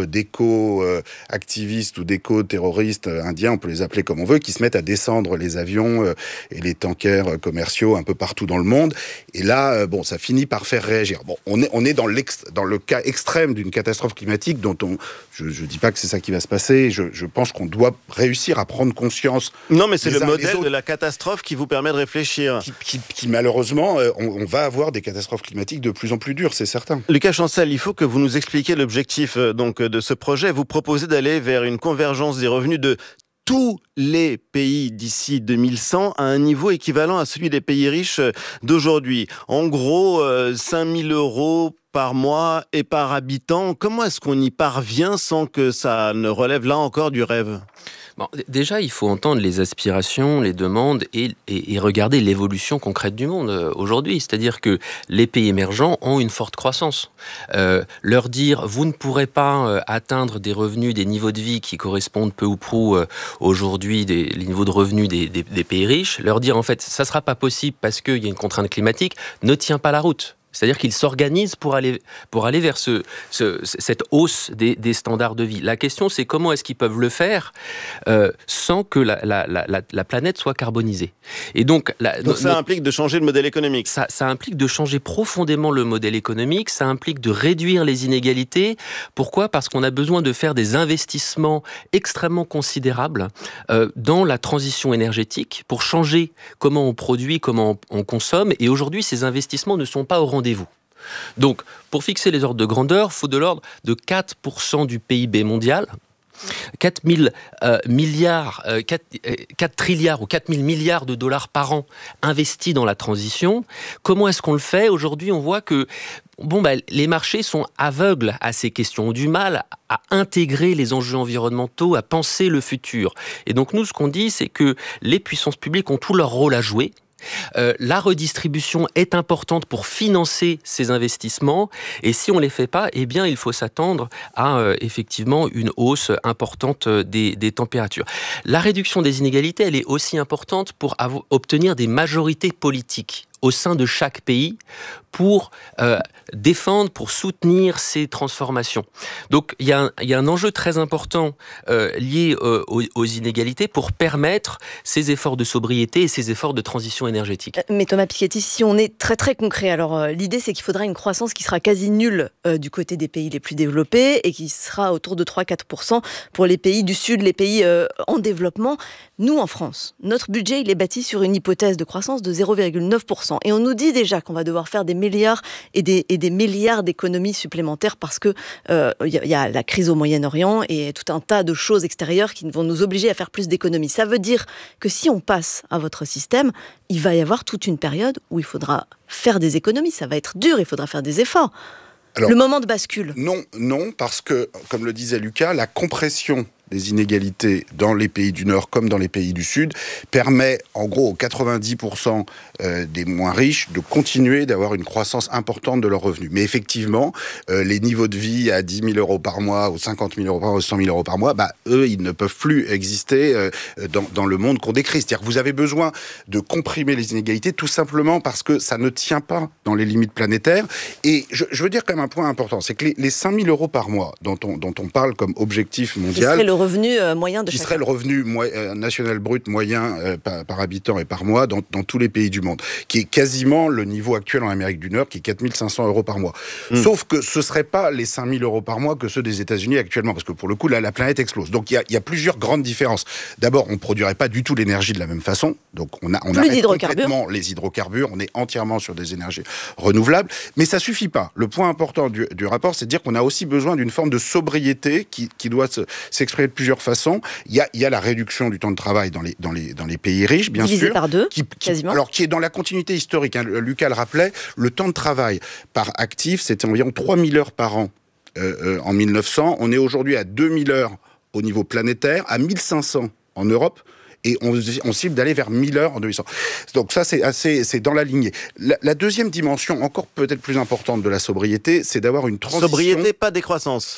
d'éco-activistes ou d'éco-terroristes indiens, on peut les appeler comme on veut, qui se mettent à descendre les avions et les tankers commerciaux un peu partout dans le monde. Et là, bon, ça finit par faire réagir. Bon, on est, on est dans, dans le cas extrême d'une catastrophe climatique dont on... Je ne dis pas que c'est ça qui va se passer, je, je pense qu'on doit réussir à prendre conscience. Non, mais c'est le modèle de la catastrophe qui vous permet de réfléchir. Qui, qui, qui malheureusement, on, on va avoir des catastrophes climatiques de plus en plus dures, c'est certain. Lucas Chancel, il faut que vous nous expliquiez l'objectif donc, de ce projet. Vous proposez d'aller vers une convergence des revenus de tous les pays d'ici deux mille cent à un niveau équivalent à celui des pays riches d'aujourd'hui. En gros, euh, cinq mille euros par mois et par habitant. Comment est-ce qu'on y parvient sans que ça ne relève là encore du rêve ? Bon, déjà, il faut entendre les aspirations, les demandes et, et, et regarder l'évolution concrète du monde euh, aujourd'hui. C'est-à-dire que les pays émergents ont une forte croissance. Euh, leur dire, vous ne pourrez pas euh, atteindre des revenus, des niveaux de vie qui correspondent peu ou prou euh, aujourd'hui des les niveaux de revenus des, des, des pays riches, leur dire en fait, ça ne sera pas possible parce qu'il y a une contrainte climatique, ne tient pas la route. C'est-à-dire qu'ils s'organisent pour aller, pour aller vers ce, ce, cette hausse des, des standards de vie. La question, c'est comment est-ce qu'ils peuvent le faire euh, sans que la, la, la, la planète soit carbonisée. Et donc, la, donc ça no, implique de changer le modèle économique. Ça, ça implique de changer profondément le modèle économique, ça implique de réduire les inégalités. Pourquoi ? Parce qu'on a besoin de faire des investissements extrêmement considérables euh, dans la transition énergétique pour changer comment on produit, comment on, on consomme. Et aujourd'hui, ces investissements ne sont pas au rendez-vous. Rendez-vous. Donc, pour fixer les ordres de grandeur, il faut de l'ordre de quatre pour cent du P I B mondial, quatre mille euh, milliards, euh, quatre, euh, quatre trilliards ou quatre mille milliards de dollars par an investis dans la transition. Comment est-ce qu'on le fait ? Aujourd'hui, on voit que bon, bah, les marchés sont aveugles à ces questions, ont du mal à intégrer les enjeux environnementaux, à penser le futur. Et donc, nous, ce qu'on dit, c'est que les puissances publiques ont tout leur rôle à jouer. Euh, la redistribution est importante pour financer ces investissements et si on ne les fait pas, eh bien, il faut s'attendre à euh, effectivement une hausse importante des, des températures. La réduction des inégalités, elle est aussi importante pour avoir, obtenir des majorités politiques au sein de chaque pays pour euh, défendre, pour soutenir ces transformations. Donc il y, y a un enjeu très important euh, lié euh, aux, aux inégalités pour permettre ces efforts de sobriété et ces efforts de transition énergétique. Mais Thomas Piketty, si on est très très concret, alors euh, l'idée c'est qu'il faudra une croissance qui sera quasi nulle euh, du côté des pays les plus développés et qui sera autour de trois à quatre pour cent pour les pays du Sud, les pays euh, en développement. Nous en France, notre budget il est bâti sur une hypothèse de croissance de zéro virgule neuf pour cent et on nous dit déjà qu'on va devoir faire des milliards et des, et des milliards d'économies supplémentaires parce que euh, y, y a la crise au Moyen-Orient et tout un tas de choses extérieures qui vont nous obliger à faire plus d'économies. Ça veut dire que si on passe à votre système, il va y avoir toute une période où il faudra faire des économies. Ça va être dur, il faudra faire des efforts. Alors, le moment de bascule. Non, non, parce que, comme le disait Lucas, la compression des inégalités dans les pays du Nord comme dans les pays du Sud permet en gros aux quatre-vingt-dix pour cent des moins riches de continuer d'avoir une croissance importante de leurs revenus. Mais effectivement, euh, les niveaux de vie à dix mille euros par mois ou cinquante mille euros par mois ou cent mille euros par mois, bah, eux, ils ne peuvent plus exister euh, dans, dans le monde qu'on décrit. C'est-à-dire que vous avez besoin de comprimer les inégalités tout simplement parce que ça ne tient pas dans les limites planétaires. Et je, je veux dire quand même un point important, c'est que les, les cinq mille euros par mois dont on, dont on parle comme objectif mondial... revenu moyen de qui chacun. serait le revenu mo- national brut moyen euh, par, par habitant et par mois dans, dans tous les pays du monde, qui est quasiment le niveau actuel en Amérique du Nord, qui est quatre mille cinq cents euros par mois. Mmh. Sauf que ce ne serait pas les cinq mille euros par mois que ceux des États-Unis actuellement, parce que pour le coup, là, la planète explose. Donc il y, y a plusieurs grandes différences. D'abord, on ne produirait pas du tout l'énergie de la même façon, donc on, a, on arrête complètement les hydrocarbures, on est entièrement sur des énergies renouvelables, mais ça ne suffit pas. Le point important du, du rapport, c'est de dire qu'on a aussi besoin d'une forme de sobriété qui, qui doit se, s'exprimer de plusieurs façons. Il y a, il y a la réduction du temps de travail dans les, dans les, dans les pays riches, bien Divisé sûr. par deux, qui, qui, quasiment. Alors, qui est dans la continuité historique. Hein. Lucas le rappelait, le temps de travail par actif, c'était environ trois mille heures par an euh, euh, en mille neuf cents. On est aujourd'hui à deux mille heures au niveau planétaire, à mille cinq cents en Europe. Et on, on cible d'aller vers mille heures en deux mille cent. Donc ça, c'est assez, c'est dans la lignée. La, la deuxième dimension, encore peut-être plus importante de la sobriété, c'est d'avoir une transition... Sobriété, pas décroissance.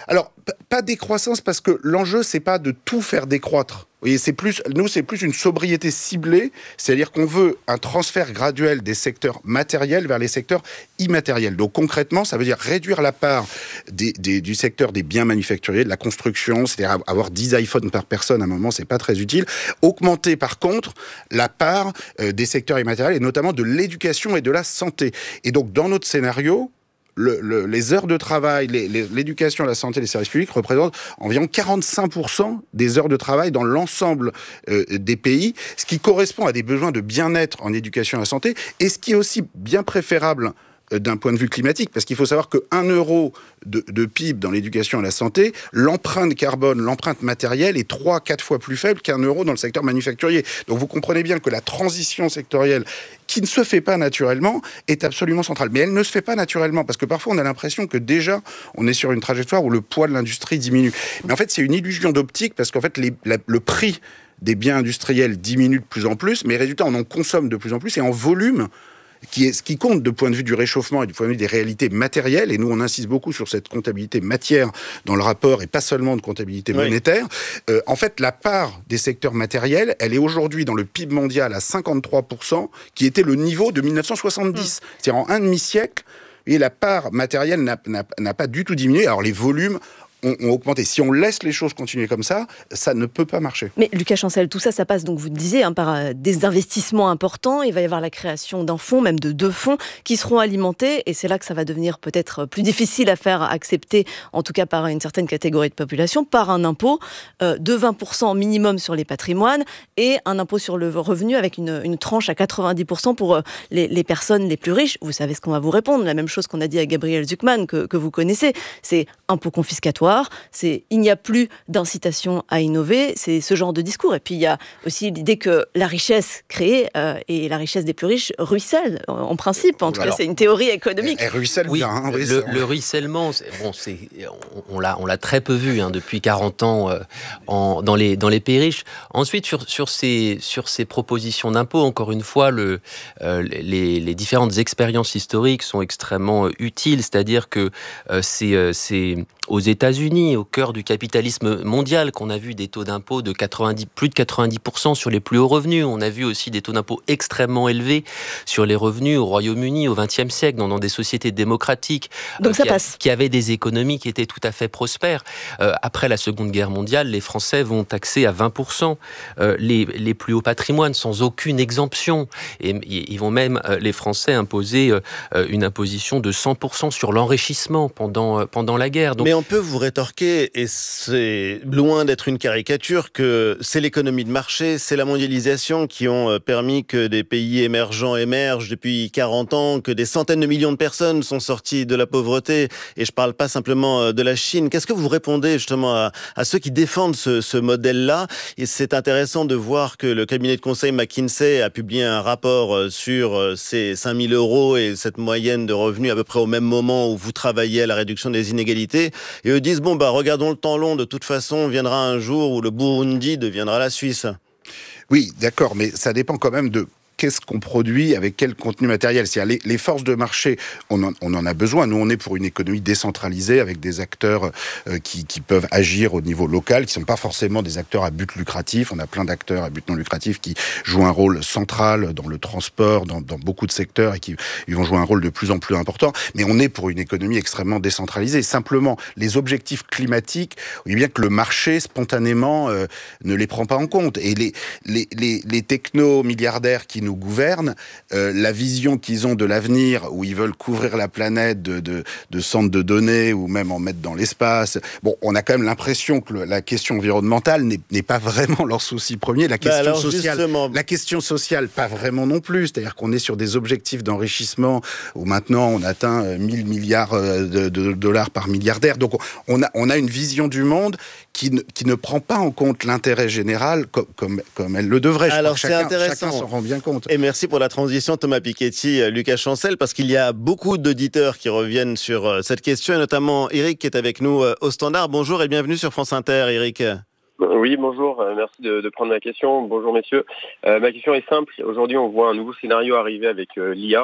Alors, p- pas décroissance, parce que l'enjeu, c'est pas de tout faire décroître. Vous voyez, c'est plus, nous, c'est plus une sobriété ciblée, c'est-à-dire qu'on veut un transfert graduel des secteurs matériels vers les secteurs immatériels. Donc concrètement, ça veut dire réduire la part des, des, du secteur des biens manufacturiers, de la construction, c'est-à-dire avoir dix iPhones par personne à un moment, c'est pas très utile. Augmenter par contre la part euh, des secteurs immatériels, et notamment de l'éducation et de la santé. Et donc dans notre scénario, Le, le, les heures de travail, les, les, l'éducation, la santé, les services publics représentent environ quarante-cinq pour cent des heures de travail dans l'ensemble euh, des pays, ce qui correspond à des besoins de bien-être en éducation et en santé, et ce qui est aussi bien préférable d'un point de vue climatique, parce qu'il faut savoir que un euro de, de P I B dans l'éducation et la santé, l'empreinte carbone, l'empreinte matérielle est trois à quatre fois plus faible qu'un euro dans le secteur manufacturier. Donc vous comprenez bien que la transition sectorielle, qui ne se fait pas naturellement, est absolument centrale. Mais elle ne se fait pas naturellement, parce que parfois on a l'impression que déjà on est sur une trajectoire où le poids de l'industrie diminue. Mais en fait c'est une illusion d'optique, parce qu'en fait les, la, le prix des biens industriels diminue de plus en plus, mais résultat on en consomme de plus en plus, et en volume, qui est ce qui compte de point de vue du réchauffement et du point de vue des réalités matérielles, et nous on insiste beaucoup sur cette comptabilité matière dans le rapport, et pas seulement de comptabilité oui. monétaire, euh, en fait la part des secteurs matériels, elle est aujourd'hui dans le P I B mondial à cinquante-trois pour cent, qui était le niveau de dix-neuf cent soixante-dix. Mmh. C'est-à-dire en un demi-siècle, et la part matérielle n'a, n'a, n'a pas du tout diminué. Alors les volumes ont, ont augmenté. Si on laisse les choses continuer comme ça, ça ne peut pas marcher. Mais Lucas Chancel, tout ça, ça passe, donc vous le disiez, hein, par euh, des investissements importants. Il va y avoir la création d'un fonds, même de deux fonds, qui seront alimentés. Et c'est là que ça va devenir peut-être plus difficile à faire accepter, en tout cas par une certaine catégorie de population, par un impôt euh, de vingt pour cent minimum sur les patrimoines et un impôt sur le revenu avec une, une tranche à quatre-vingt-dix pour cent pour euh, les, les personnes les plus riches. Vous savez ce qu'on va vous répondre. La même chose qu'on a dit à Gabriel Zucman, que, que vous connaissez. C'est impôt confiscatoire. C'est il n'y a plus d'incitation à innover, c'est ce genre de discours. Et puis il y a aussi l'idée que la richesse créée euh, et la richesse des plus riches ruisselle, en, en principe. En tout Alors, cas, c'est une théorie économique. Elle ruisselle oui, bien. Hein, le, le ruissellement, c'est, bon, c'est, on, on, l'a, on l'a très peu vu hein, depuis quarante ans euh, en, dans, les, dans les pays riches. Ensuite, sur, sur, ces, sur ces propositions d'impôts, encore une fois, le, euh, les, les différentes expériences historiques sont extrêmement euh, utiles. C'est-à-dire que euh, c'est, euh, c'est aux États-Unis, au cœur du capitalisme mondial, qu'on a vu des taux d'impôt de quatre-vingt-dix, plus de quatre-vingt-dix pour cent sur les plus hauts revenus. On a vu aussi des taux d'impôt extrêmement élevés sur les revenus au Royaume-Uni au vingtième siècle, dans, dans des sociétés démocratiques Donc euh, ça qui, passe. A, qui avaient des économies qui étaient tout à fait prospères. Euh, après la Seconde Guerre mondiale, les Français vont taxer à vingt pour cent euh, les, les plus hauts patrimoines sans aucune exemption. Et ils vont même, euh, les Français, imposer euh, une imposition de cent pour cent sur l'enrichissement pendant, euh, pendant la guerre. Donc, mais on peut vous rétorquer, et c'est loin d'être une caricature, que c'est l'économie de marché, c'est la mondialisation qui ont permis que des pays émergents émergent depuis quarante ans, que des centaines de millions de personnes sont sorties de la pauvreté. Et je ne parle pas simplement de la Chine. Qu'est-ce que vous répondez justement à, à ceux qui défendent ce, ce modèle-là? Et c'est intéressant de voir que le cabinet de conseil McKinsey a publié un rapport sur ces cinq mille euros et cette moyenne de revenus à peu près au même moment où vous travaillez à la réduction des inégalités. Et eux disent, bon, bah, regardons le temps long, de toute façon, viendra un jour où le Burundi deviendra la Suisse. Oui, d'accord, mais ça dépend quand même de qu'est-ce qu'on produit avec quel contenu matériel. C'est-à-dire les, les forces de marché, on en, on en a besoin. Nous, on est pour une économie décentralisée avec des acteurs euh, qui, qui peuvent agir au niveau local, qui ne sont pas forcément des acteurs à but lucratif. On a plein d'acteurs à but non lucratif qui jouent un rôle central dans le transport, dans, dans beaucoup de secteurs, et qui ils vont jouer un rôle de plus en plus important. Mais on est pour une économie extrêmement décentralisée. Simplement, les objectifs climatiques, oui, bien que le marché, spontanément, euh, ne les prend pas en compte. Et les, les, les, les techno-milliardaires qui nous nous gouvernent, euh, la vision qu'ils ont de l'avenir, où ils veulent couvrir la planète de, de, de centres de données, ou même en mettre dans l'espace. Bon, on a quand même l'impression que le, la question environnementale n'est, n'est pas vraiment leur souci premier. La question bah sociale, justement... la question sociale, pas vraiment non plus. C'est-à-dire qu'on est sur des objectifs d'enrichissement où maintenant on atteint mille milliards de, de dollars par milliardaire. Donc on a, on a une vision du monde qui ne, qui ne prend pas en compte l'intérêt général comme, comme, comme elle le devrait. Je Alors crois c'est chacun, intéressant. Chacun s'en rend bien compte. Et merci pour la transition, Thomas Piketty, Lucas Chancel, parce qu'il y a beaucoup d'auditeurs qui reviennent sur cette question, et notamment Eric qui est avec nous au standard. Bonjour et bienvenue sur France Inter, Eric. Oui, bonjour, euh, merci de, de prendre ma question. Bonjour messieurs. Euh, ma question est simple. Aujourd'hui, on voit un nouveau scénario arriver avec euh, l'I A.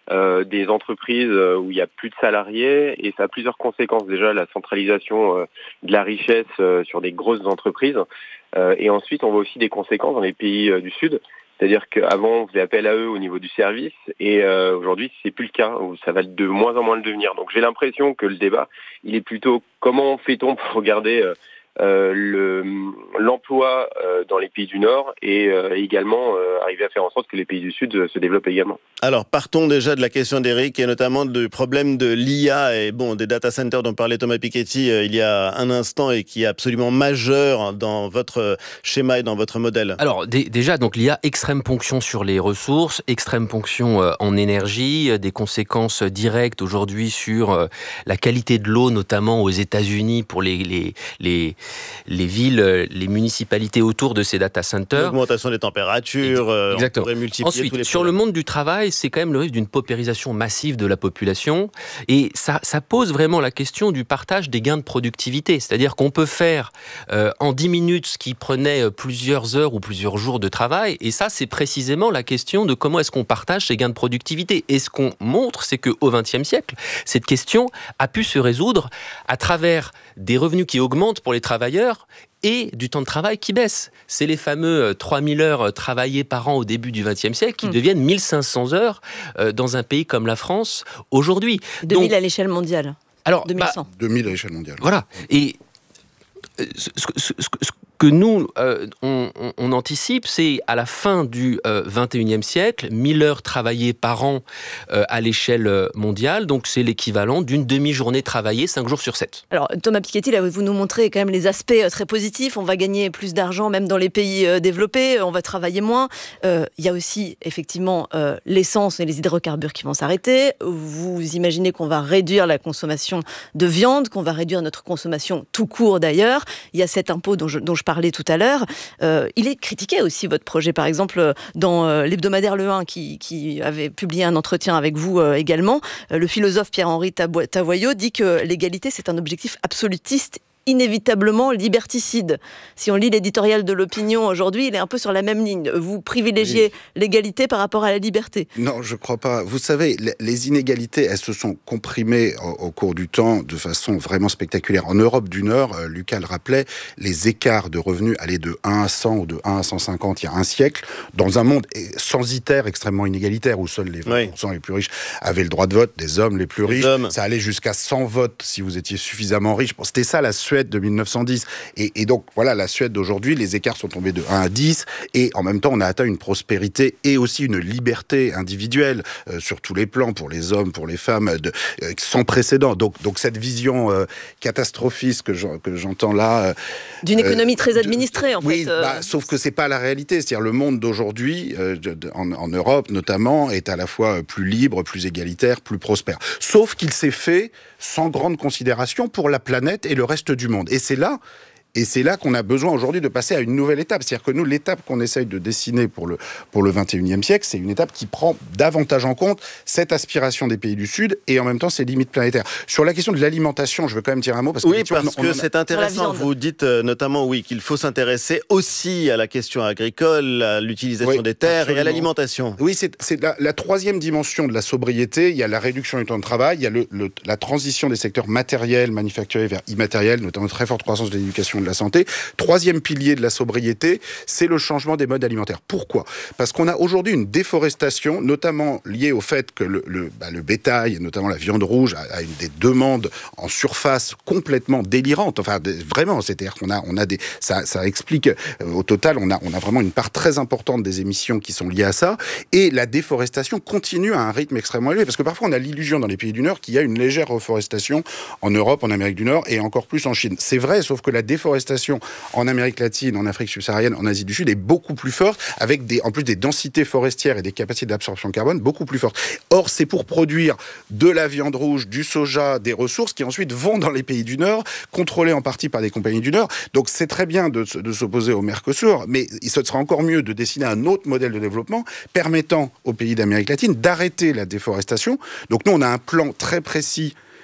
euh, des entreprises où il y a plus de salariés et ça a plusieurs conséquences. Déjà, la centralisation euh, de la richesse euh, sur des grosses entreprises euh, et ensuite on voit aussi des conséquences dans les pays euh, du Sud. C'est-à-dire qu'avant, on faisait appel à eux au niveau du service et euh, aujourd'hui, c'est plus le cas, ou ça va de moins en moins le devenir. Donc j'ai l'impression que le débat, il est plutôt comment fait-on pour garder euh, euh, le, l'emploi euh, dans les pays du Nord et euh, également euh, arriver à faire en sorte que les pays du Sud euh, se développent également. Alors, partons déjà de la question d'Éric et notamment du problème de l'I A et bon, des data centers dont parlait Thomas Piketty euh, il y a un instant et qui est absolument majeur dans votre schéma et dans votre modèle. Alors, d- déjà, donc l'I A, extrême ponction sur les ressources, extrême ponction euh, en énergie, euh, des conséquences directes aujourd'hui sur euh, la qualité de l'eau, notamment aux États-Unis pour les, les, les, les villes, les municipalités autour de ces data centers. L'augmentation des températures, euh, Exactement. on pourrait multiplier Ensuite, tous les sur le monde du travail, c'est quand même le risque d'une paupérisation massive de la population et ça, ça pose vraiment la question du partage des gains de productivité. C'est-à-dire qu'on peut faire euh, en dix minutes ce qui prenait plusieurs heures ou plusieurs jours de travail et ça, c'est précisément la question de comment est-ce qu'on partage ces gains de productivité. Et ce qu'on montre, c'est qu'au vingtième siècle, cette question a pu se résoudre à travers des revenus qui augmentent pour les travailleurs et du temps de travail qui baisse. C'est les fameux trois mille heures travaillées par an au début du vingtième siècle qui mmh. deviennent mille cinq cents heures euh, dans un pays comme la France aujourd'hui. deux mille Donc, à l'échelle mondiale. Alors, deux mille cent. Bah, deux mille à l'échelle mondiale. Voilà. Et euh, ce, ce, ce, ce que nous, euh, on, on, on anticipe, c'est à la fin du euh, vingt et unième siècle, mille heures travaillées par an euh, à l'échelle mondiale, donc c'est l'équivalent d'une demi-journée travaillée cinq jours sur sept. Alors Thomas Piketty, là vous nous montrez quand même les aspects euh, très positifs, on va gagner plus d'argent même dans les pays euh, développés, on va travailler moins. Euh, il y a aussi effectivement euh, l'essence et les hydrocarbures qui vont s'arrêter. Vous imaginez qu'on va réduire la consommation de viande, qu'on va réduire notre consommation tout court d'ailleurs. Il y a cet impôt dont je, dont je parlais tout à l'heure. Euh, il est critiqué aussi, votre projet, par exemple, dans euh, l'hebdomadaire Le un, qui, qui avait publié un entretien avec vous euh, également. Euh, le philosophe Pierre-Henri Tavoyot dit que l'égalité, c'est un objectif absolutiste inévitablement liberticide. Si on lit l'éditorial de l'Opinion aujourd'hui, il est un peu sur la même ligne. Vous privilégiez oui. l'égalité par rapport à la liberté. Non, je ne crois pas. Vous savez, les inégalités, elles se sont comprimées au, au cours du temps de façon vraiment spectaculaire. En Europe du Nord, euh, Lucas le rappelait, les écarts de revenus allaient de un à cent ou de un à cent cinquante il y a un siècle, dans un monde censitaire extrêmement inégalitaire, où seuls les vingt pour cent oui. les plus riches avaient le droit de vote, des hommes les plus les riches. Hommes. Ça allait jusqu'à cent votes si vous étiez suffisamment riche. Bon, c'était ça la Suède de mille neuf cent dix. Et, et donc, voilà, la Suède d'aujourd'hui, les écarts sont tombés de un à dix, et en même temps, on a atteint une prospérité et aussi une liberté individuelle euh, sur tous les plans, pour les hommes, pour les femmes, de, euh, sans précédent. Donc, donc cette vision euh, catastrophiste que, je, que j'entends là... Euh, D'une économie euh, très administrée, en oui, fait. Oui, bah, sauf que c'est pas la réalité. C'est-à-dire, le monde d'aujourd'hui, euh, de, de, en, en Europe notamment, est à la fois plus libre, plus égalitaire, plus prospère. Sauf qu'il s'est fait sans grande considération pour la planète et le reste du monde. Et c'est là... Et c'est là qu'on a besoin aujourd'hui de passer à une nouvelle étape. C'est-à-dire que nous, l'étape qu'on essaye de dessiner pour le, pour le vingt et unième siècle, c'est une étape qui prend davantage en compte cette aspiration des pays du Sud et en même temps ses limites planétaires. Sur la question de l'alimentation, je veux quand même dire un mot. Parce que oui, parce on, que on a... c'est intéressant. Vous dites euh, notamment, oui, qu'il faut s'intéresser aussi à la question agricole, à l'utilisation oui, des terres absolument. Et à l'alimentation. Oui, c'est, c'est la, la troisième dimension de la sobriété. Il y a la réduction du temps de travail, il y a le, le, la transition des secteurs matériels, manufacturiers vers immatériels, notamment très forte croissance de l'éducation, de la santé. Troisième pilier de la sobriété, c'est le changement des modes alimentaires. Pourquoi ? Parce qu'on a aujourd'hui une déforestation, notamment liée au fait que le, le, bah, le bétail, notamment la viande rouge, a, a une des demandes en surface complètement délirantes. Enfin, de, vraiment, c'est-à-dire qu'on a, on a des, ça, ça explique, euh, au total, on a, on a vraiment une part très importante des émissions qui sont liées à ça. Et la déforestation continue à un rythme extrêmement élevé. Parce que parfois, on a l'illusion dans les pays du Nord qu'il y a une légère reforestation en Europe, en Amérique du Nord et encore plus en Chine. C'est vrai, sauf que la déforestation en Amérique latine, en Afrique subsaharienne, en Asie du Sud est beaucoup plus forte, avec des, en plus des densités forestières et des capacités d'absorption de carbone beaucoup plus fortes. Or, c'est pour produire de la viande rouge, du soja, des ressources qui ensuite vont dans les pays du Nord, contrôlées en partie par des compagnies du Nord. Donc c'est très bien de, de s'opposer au Mercosur, mais ce sera encore mieux de dessiner un autre modèle de développement permettant aux pays d'Amérique latine d'arrêter la déforestation. Donc nous, on a un plan très précis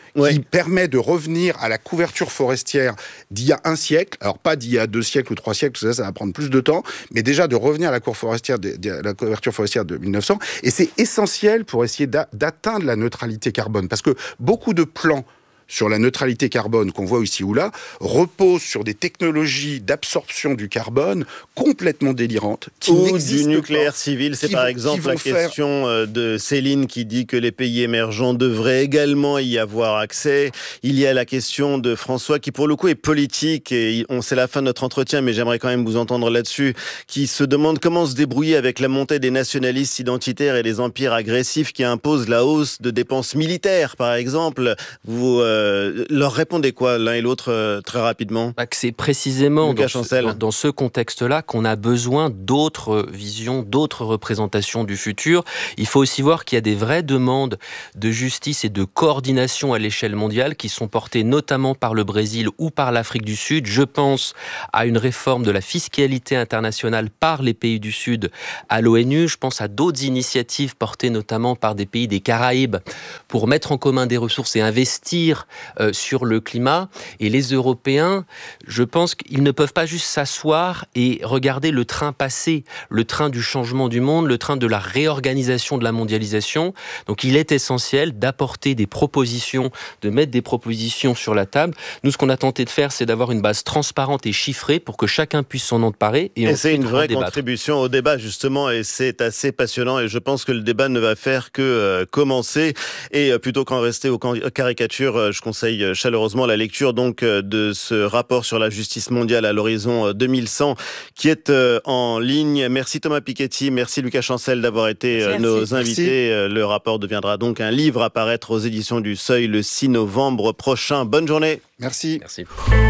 ouais. qui permet de revenir à la couverture forestière d'il y a un siècle, alors pas d'il y a deux siècles ou trois siècles, ça, ça va prendre plus de temps, mais déjà de revenir à la, cour forestière de, de, la couverture forestière de mille neuf cents, et c'est essentiel pour essayer d'a, d'atteindre la neutralité carbone, parce que beaucoup de plans sur la neutralité carbone qu'on voit ici ou là, repose sur des technologies d'absorption du carbone complètement délirantes. Qui ou du nucléaire pas, civil, c'est qui par vont, exemple la faire... question de Céline qui dit que les pays émergents devraient également y avoir accès. Il y a la question de François qui pour le coup est politique, et on, c'est la fin de notre entretien, mais j'aimerais quand même vous entendre là-dessus, qui se demande comment se débrouiller avec la montée des nationalistes identitaires et des empires agressifs qui imposent la hausse de dépenses militaires, par exemple. Vous... Euh, Euh, leur répondez quoi l'un et l'autre euh, très rapidement? Bah, que c'est précisément dans ce, dans, dans ce contexte-là qu'on a besoin d'autres visions, d'autres représentations du futur. Il faut aussi voir qu'il y a des vraies demandes de justice et de coordination à l'échelle mondiale qui sont portées notamment par le Brésil ou par l'Afrique du Sud. Je pense à une réforme de la fiscalité internationale par les pays du Sud à l'ONU. Je pense à d'autres initiatives portées notamment par des pays des Caraïbes pour mettre en commun des ressources et investir Euh, sur le climat. Et les Européens, je pense qu'ils ne peuvent pas juste s'asseoir et regarder le train passer, le train du changement du monde, le train de la réorganisation de la mondialisation. Donc il est essentiel d'apporter des propositions, de mettre des propositions sur la table. Nous, ce qu'on a tenté de faire, c'est d'avoir une base transparente et chiffrée pour que chacun puisse s'en emparer. Et, et c'est une vraie débattre. contribution au débat, justement, et c'est assez passionnant. Et je pense que le débat ne va faire que euh, commencer. Et euh, plutôt qu'en rester aux caricatures, euh, je conseille chaleureusement la lecture donc de ce rapport sur la justice mondiale à l'horizon deux mille cent qui est en ligne. Merci Thomas Piketty, merci Lucas Chancel d'avoir été merci, nos merci. invités. Merci. Le rapport deviendra donc un livre à paraître aux éditions du Seuil le six novembre prochain. Bonne journée. Merci. Merci.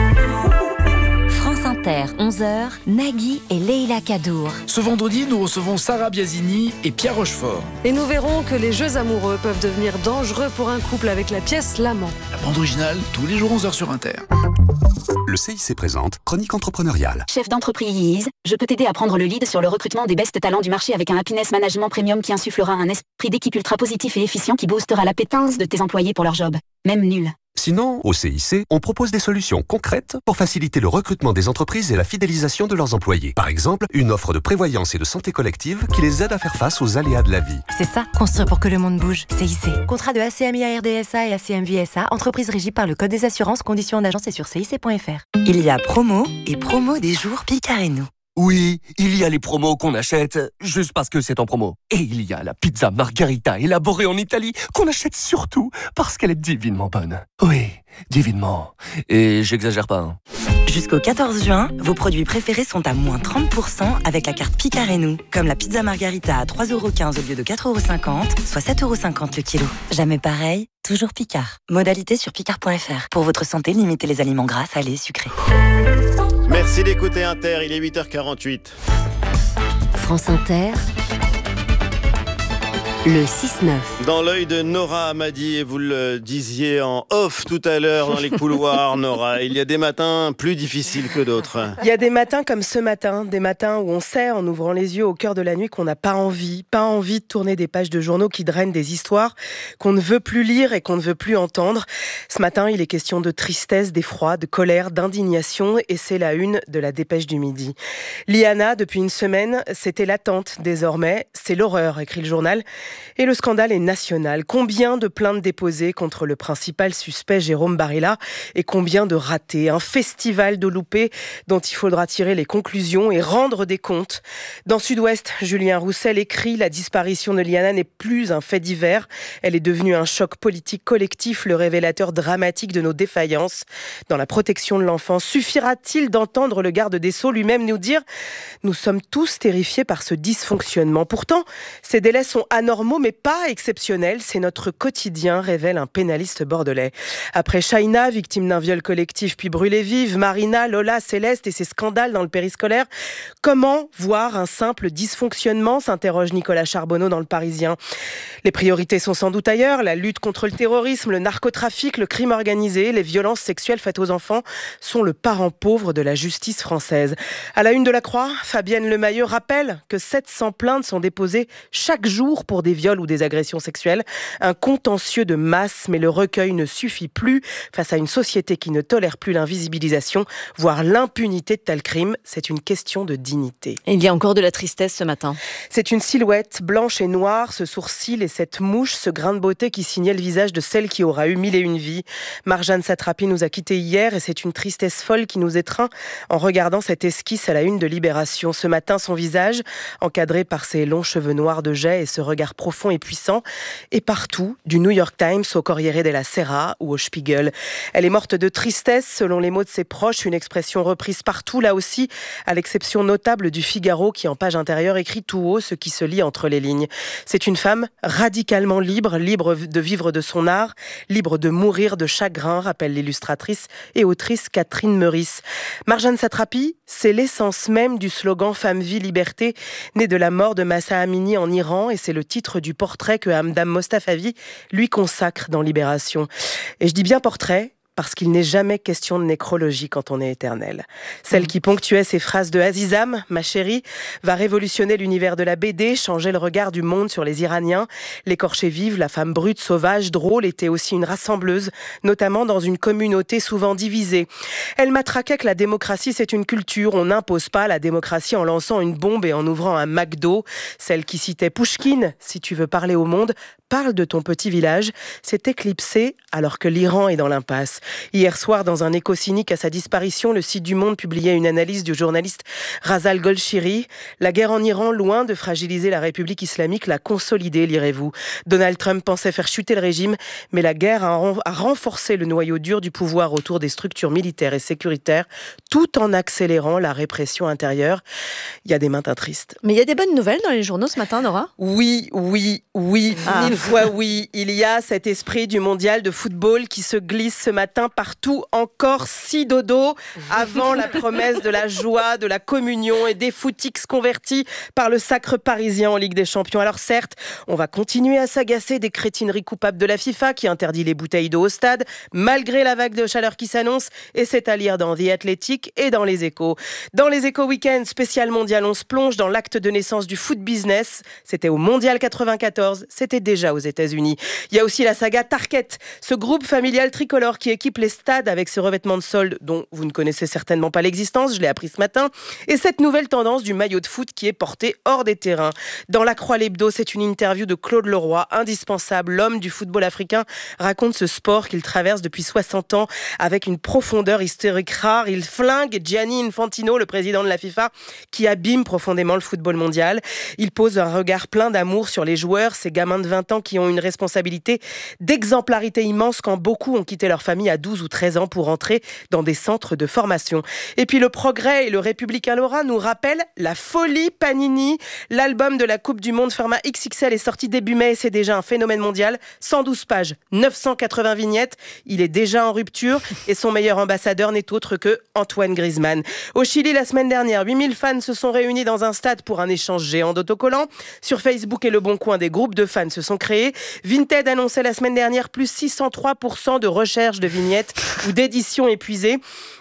France Inter, onze heures, Nagui et Leïla Kadour. Ce vendredi, nous recevons Sarah Biasini et Pierre Rochefort. Et nous verrons que les jeux amoureux peuvent devenir dangereux pour un couple avec la pièce L'Amant. La bande originale, tous les jours onze heures sur Inter. Le C I C présente Chronique entrepreneuriale. Chef d'entreprise, je peux t'aider à prendre le lead sur le recrutement des best talents du marché avec un happiness management premium qui insufflera un esprit d'équipe ultra positif et efficient qui boostera la pétence de tes employés pour leur job, même nul. Sinon, au C I C, on propose des solutions concrètes pour faciliter le recrutement des entreprises et la fidélisation de leurs employés. Par exemple, une offre de prévoyance et de santé collective qui les aide à faire face aux aléas de la vie. C'est ça, construire pour que le monde bouge. C I C. Contrat de A C M I A R D S A et A C M V S A, entreprise régie par le Code des assurances, conditions en agence et sur C I C point F R. Il y a promo et promo des jours Picard et nous. Oui, il y a les promos qu'on achète juste parce que c'est en promo. Et il y a la pizza margarita élaborée en Italie qu'on achète surtout parce qu'elle est divinement bonne. Oui, divinement. Et j'exagère pas. Hein. Jusqu'au quatorze juin, vos produits préférés sont à moins trente pour cent avec la carte Picard et nous. Comme la pizza margarita à trois euros quinze au lieu de quatre euros cinquante, soit sept euros cinquante le kilo. Jamais pareil, toujours Picard. Modalité sur picard point F R. Pour votre santé, limitez les aliments gras, salés, sucrés. Merci d'écouter Inter, il est huit heures quarante-huit. France Inter, le six neuf. Dans l'œil de Nora Hamadi, et vous le disiez en off tout à l'heure dans les couloirs, Nora, il y a des matins plus difficiles que d'autres. Il y a des matins comme ce matin, des matins où on sait en ouvrant les yeux au cœur de la nuit qu'on n'a pas envie, pas envie de tourner des pages de journaux qui drainent des histoires qu'on ne veut plus lire et qu'on ne veut plus entendre. Ce matin, il est question de tristesse, d'effroi, de colère, d'indignation, et c'est la une de la Dépêche du Midi. Liana, depuis une semaine, c'était l'attente désormais, c'est l'horreur, écrit le journal. Et le scandale est national. Combien de plaintes déposées contre le principal suspect Jérôme Barilla et combien de ratés. Un festival de loupés dont il faudra tirer les conclusions et rendre des comptes. Dans Sud-Ouest, Julien Roussel écrit « La disparition de Liana n'est plus un fait divers. Elle est devenue un choc politique collectif, le révélateur dramatique de nos défaillances dans la protection de l'enfance. Suffira-t-il d'entendre le garde des Sceaux lui-même nous dire « Nous sommes tous terrifiés par ce dysfonctionnement. » Pourtant, ces délais sont anormaux mais pas exceptionnel, c'est notre quotidien, révèle un pénaliste bordelais. Après Shaina, victime d'un viol collectif puis brûlée vive, Marina, Lola, Céleste et ses scandales dans le périscolaire, comment voir un simple dysfonctionnement, s'interroge Nicolas Charbonneau dans Le Parisien. Les priorités sont sans doute ailleurs, la lutte contre le terrorisme, le narcotrafic, le crime organisé, les violences sexuelles faites aux enfants sont le parent pauvre de la justice française. À la une de la Croix, Fabienne Lemayeux rappelle que sept cents plaintes sont déposées chaque jour pour des des viols ou des agressions sexuelles. Un contentieux de masse, mais le recueil ne suffit plus face à une société qui ne tolère plus l'invisibilisation, voire l'impunité de tels crimes. C'est une question de dignité. Et il y a encore de la tristesse ce matin. C'est une silhouette blanche et noire, ce sourcil et cette mouche, ce grain de beauté qui signait le visage de celle qui aura eu mille et une vies. Marjane Satrapi nous a quittés hier et c'est une tristesse folle qui nous étreint en regardant cette esquisse à la une de Libération. Ce matin, son visage, encadré par ses longs cheveux noirs de jet et ce regard profond et puissant, est partout, du New York Times au Corriere della Sera ou au Spiegel. Elle est morte de tristesse, selon les mots de ses proches, une expression reprise partout, là aussi, à l'exception notable du Figaro qui, en page intérieure, écrit tout haut ce qui se lit entre les lignes. C'est une femme radicalement libre, libre de vivre de son art, libre de mourir de chagrin, rappelle l'illustratrice et autrice Catherine Meurice. Marjane Satrapi, c'est l'essence même du slogan Femme, vie, liberté, né de la mort de Mahsa Amini en Iran, et c'est le titre du portrait que Hamdam Mostafavi lui consacre dans Libération. Et je dis bien portrait, parce qu'il n'est jamais question de nécrologie quand on est éternel. Celle qui ponctuait ces phrases de Azizam, ma chérie, va révolutionner l'univers de la B D, changer le regard du monde sur les Iraniens. L'écorchée vive, la femme brute, sauvage, drôle, était aussi une rassembleuse, notamment dans une communauté souvent divisée. Elle matraquait que la démocratie, c'est une culture. On n'impose pas la démocratie en lançant une bombe et en ouvrant un McDo. Celle qui citait Pouchkine, si tu veux parler au monde, parle de ton petit village, s'est éclipsée alors que l'Iran est dans l'impasse. Hier soir, dans un écho cynique à sa disparition, le site du Monde publiait une analyse du journaliste Razal Golshiri. La guerre en Iran, loin de fragiliser la République islamique, l'a consolidée, lirez-vous. Donald Trump pensait faire chuter le régime, mais la guerre a, ren- a renforcé le noyau dur du pouvoir autour des structures militaires et sécuritaires, tout en accélérant la répression intérieure. Il y a des matins tristes. Mais il y a des bonnes nouvelles dans les journaux ce matin, Nora ? Oui, oui, oui, Ah. mille fois oui. Il y a cet esprit du mondial de football qui se glisse ce matin partout. Encore six dodo avant la promesse de la joie, de la communion et des footix convertis par le sacre parisien en Ligue des Champions. Alors certes, on va continuer à s'agacer des crétineries coupables de la FIFA qui interdit les bouteilles d'eau au stade, malgré la vague de chaleur qui s'annonce, et c'est à lire dans The Athletic et dans Les Échos. Dans Les Échos Week-end spécial mondial, on se plonge dans l'acte de naissance du foot business. C'était au mondial quatre-vingt-quatorze, c'était déjà aux États-Unis. Il y a aussi la saga Target, ce groupe familial tricolore qui équipe les stades avec ce revêtement de solde dont vous ne connaissez certainement pas l'existence, je l'ai appris ce matin, et cette nouvelle tendance du maillot de foot qui est porté hors des terrains. Dans La Croix l'Hebdo, c'est une interview de Claude Leroy, indispensable, l'homme du football africain, raconte ce sport qu'il traverse depuis soixante ans avec une profondeur historique rare. Il flingue Gianni Infantino, le président de la FIFA, qui abîme profondément le football mondial. Il pose un regard plein d'amour sur les joueurs, ces gamins de vingt ans qui ont une responsabilité d'exemplarité immense quand beaucoup ont quitté leur famille à douze ou treize ans pour entrer dans des centres de formation. Et puis le Progrès et le Républicain Lorrain nous rappellent la folie Panini. L'album de la Coupe du Monde format X X L est sorti début mai et c'est déjà un phénomène mondial. cent douze pages, neuf cent quatre-vingts vignettes. Il est déjà en rupture et son meilleur ambassadeur n'est autre que Antoine Griezmann. Au Chili, la semaine dernière, huit mille fans se sont réunis dans un stade pour un échange géant d'autocollants. Sur Facebook et Le Bon Coin, des groupes de fans se sont créés. Vinted annonçait la semaine dernière plus six cent trois pour cent de recherche de vignettes ou d'éditions épuisées.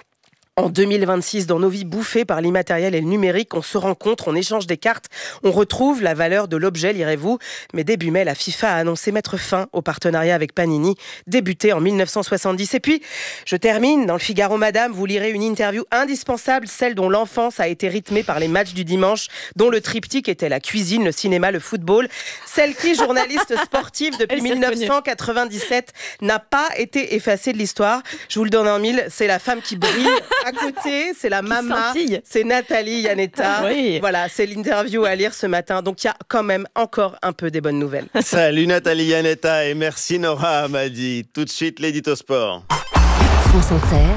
En deux mille vingt-six, dans nos vies bouffées par l'immatériel et le numérique, on se rencontre, on échange des cartes, on retrouve la valeur de l'objet, lirez-vous. Mais début mai, la FIFA a annoncé mettre fin au partenariat avec Panini, débuté en mille neuf cent soixante-dix. Et puis, je termine, dans le Figaro Madame, vous lirez une interview indispensable, celle dont l'enfance a été rythmée par les matchs du dimanche, dont le triptyque était la cuisine, le cinéma, le football. Celle qui, journaliste sportive depuis mille neuf cent quatre-vingt-dix-sept, n'a pas été effacée de l'histoire. Je vous le donne en mille, c'est la femme qui brille. À côté, c'est la maman, c'est Nathalie Yanetta. Oui. Voilà, c'est l'interview à lire ce matin. Donc, il y a quand même encore un peu des bonnes nouvelles. Salut Nathalie Yanetta et merci Nora Hamadi. Tout de suite, l'édito sport. France Inter,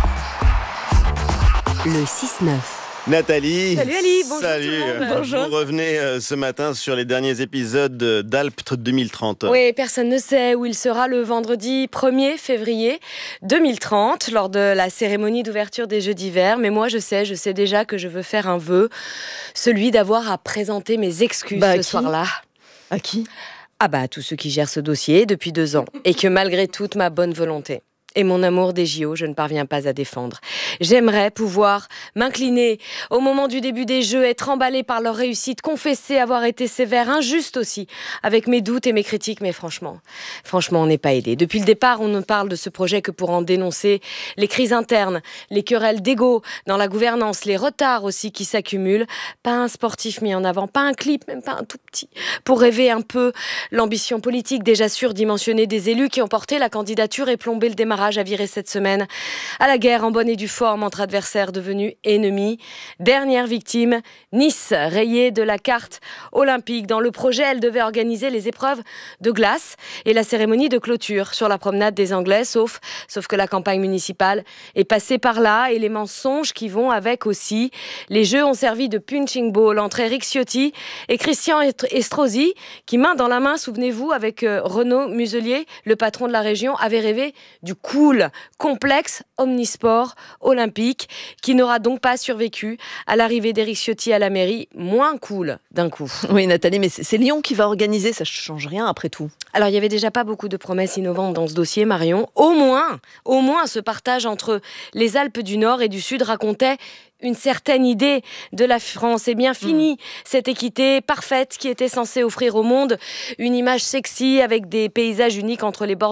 le six neuf. Nathalie. Salut Ali, bonjour Salut. tout le monde. Bonjour. Vous revenez euh, ce matin sur les derniers épisodes d'Alpes deux mille trente. Oui, personne ne sait où il sera le vendredi premier février deux mille trente lors de la cérémonie d'ouverture des Jeux d'hiver. Mais moi, je sais, je sais déjà que je veux faire un vœu, celui d'avoir à présenter mes excuses bah, ce soir-là. À qui ? Ah bah, à tous ceux qui gèrent ce dossier depuis deux ans et que malgré toute ma bonne volonté et mon amour des J O, je ne parviens pas à défendre. J'aimerais pouvoir m'incliner au moment du début des Jeux, être emballée par leur réussite, confesser avoir été sévère, injuste aussi, avec mes doutes et mes critiques, mais franchement, franchement, on n'est pas aidé. Depuis le départ, on ne parle de ce projet que pour en dénoncer les crises internes, les querelles d'ego dans la gouvernance, les retards aussi qui s'accumulent. Pas un sportif mis en avant, pas un clip, même pas un tout petit, pour rêver un peu l'ambition politique déjà surdimensionnée des élus qui ont porté la candidature et plombé le démarrage à virer cette semaine à la guerre en bonne et due forme entre adversaires devenus ennemis. Dernière victime, Nice, rayée de la carte olympique. Dans le projet, elle devait organiser les épreuves de glace et la cérémonie de clôture sur la promenade des Anglais, sauf, sauf que la campagne municipale est passée par là et les mensonges qui vont avec aussi. Les Jeux ont servi de punching ball entre Eric Ciotti et Christian Estrosi, qui main dans la main, souvenez-vous, avec euh, Renaud Muselier, le patron de la région, avait rêvé du cool, complexe, omnisport olympique, qui n'aura donc pas survécu à l'arrivée d'Eric Ciotti à la mairie, moins cool d'un coup. Oui, Nathalie, mais c'est Lyon qui va organiser, ça ne change rien après tout. Alors, il n'y avait déjà pas beaucoup de promesses innovantes dans ce dossier, Marion. Au moins, au moins, ce partage entre les Alpes du Nord et du Sud racontait une certaine idée de la France. Et bien fini, mmh. cette équité parfaite qui était censée offrir au monde une image sexy avec des paysages uniques entre les bords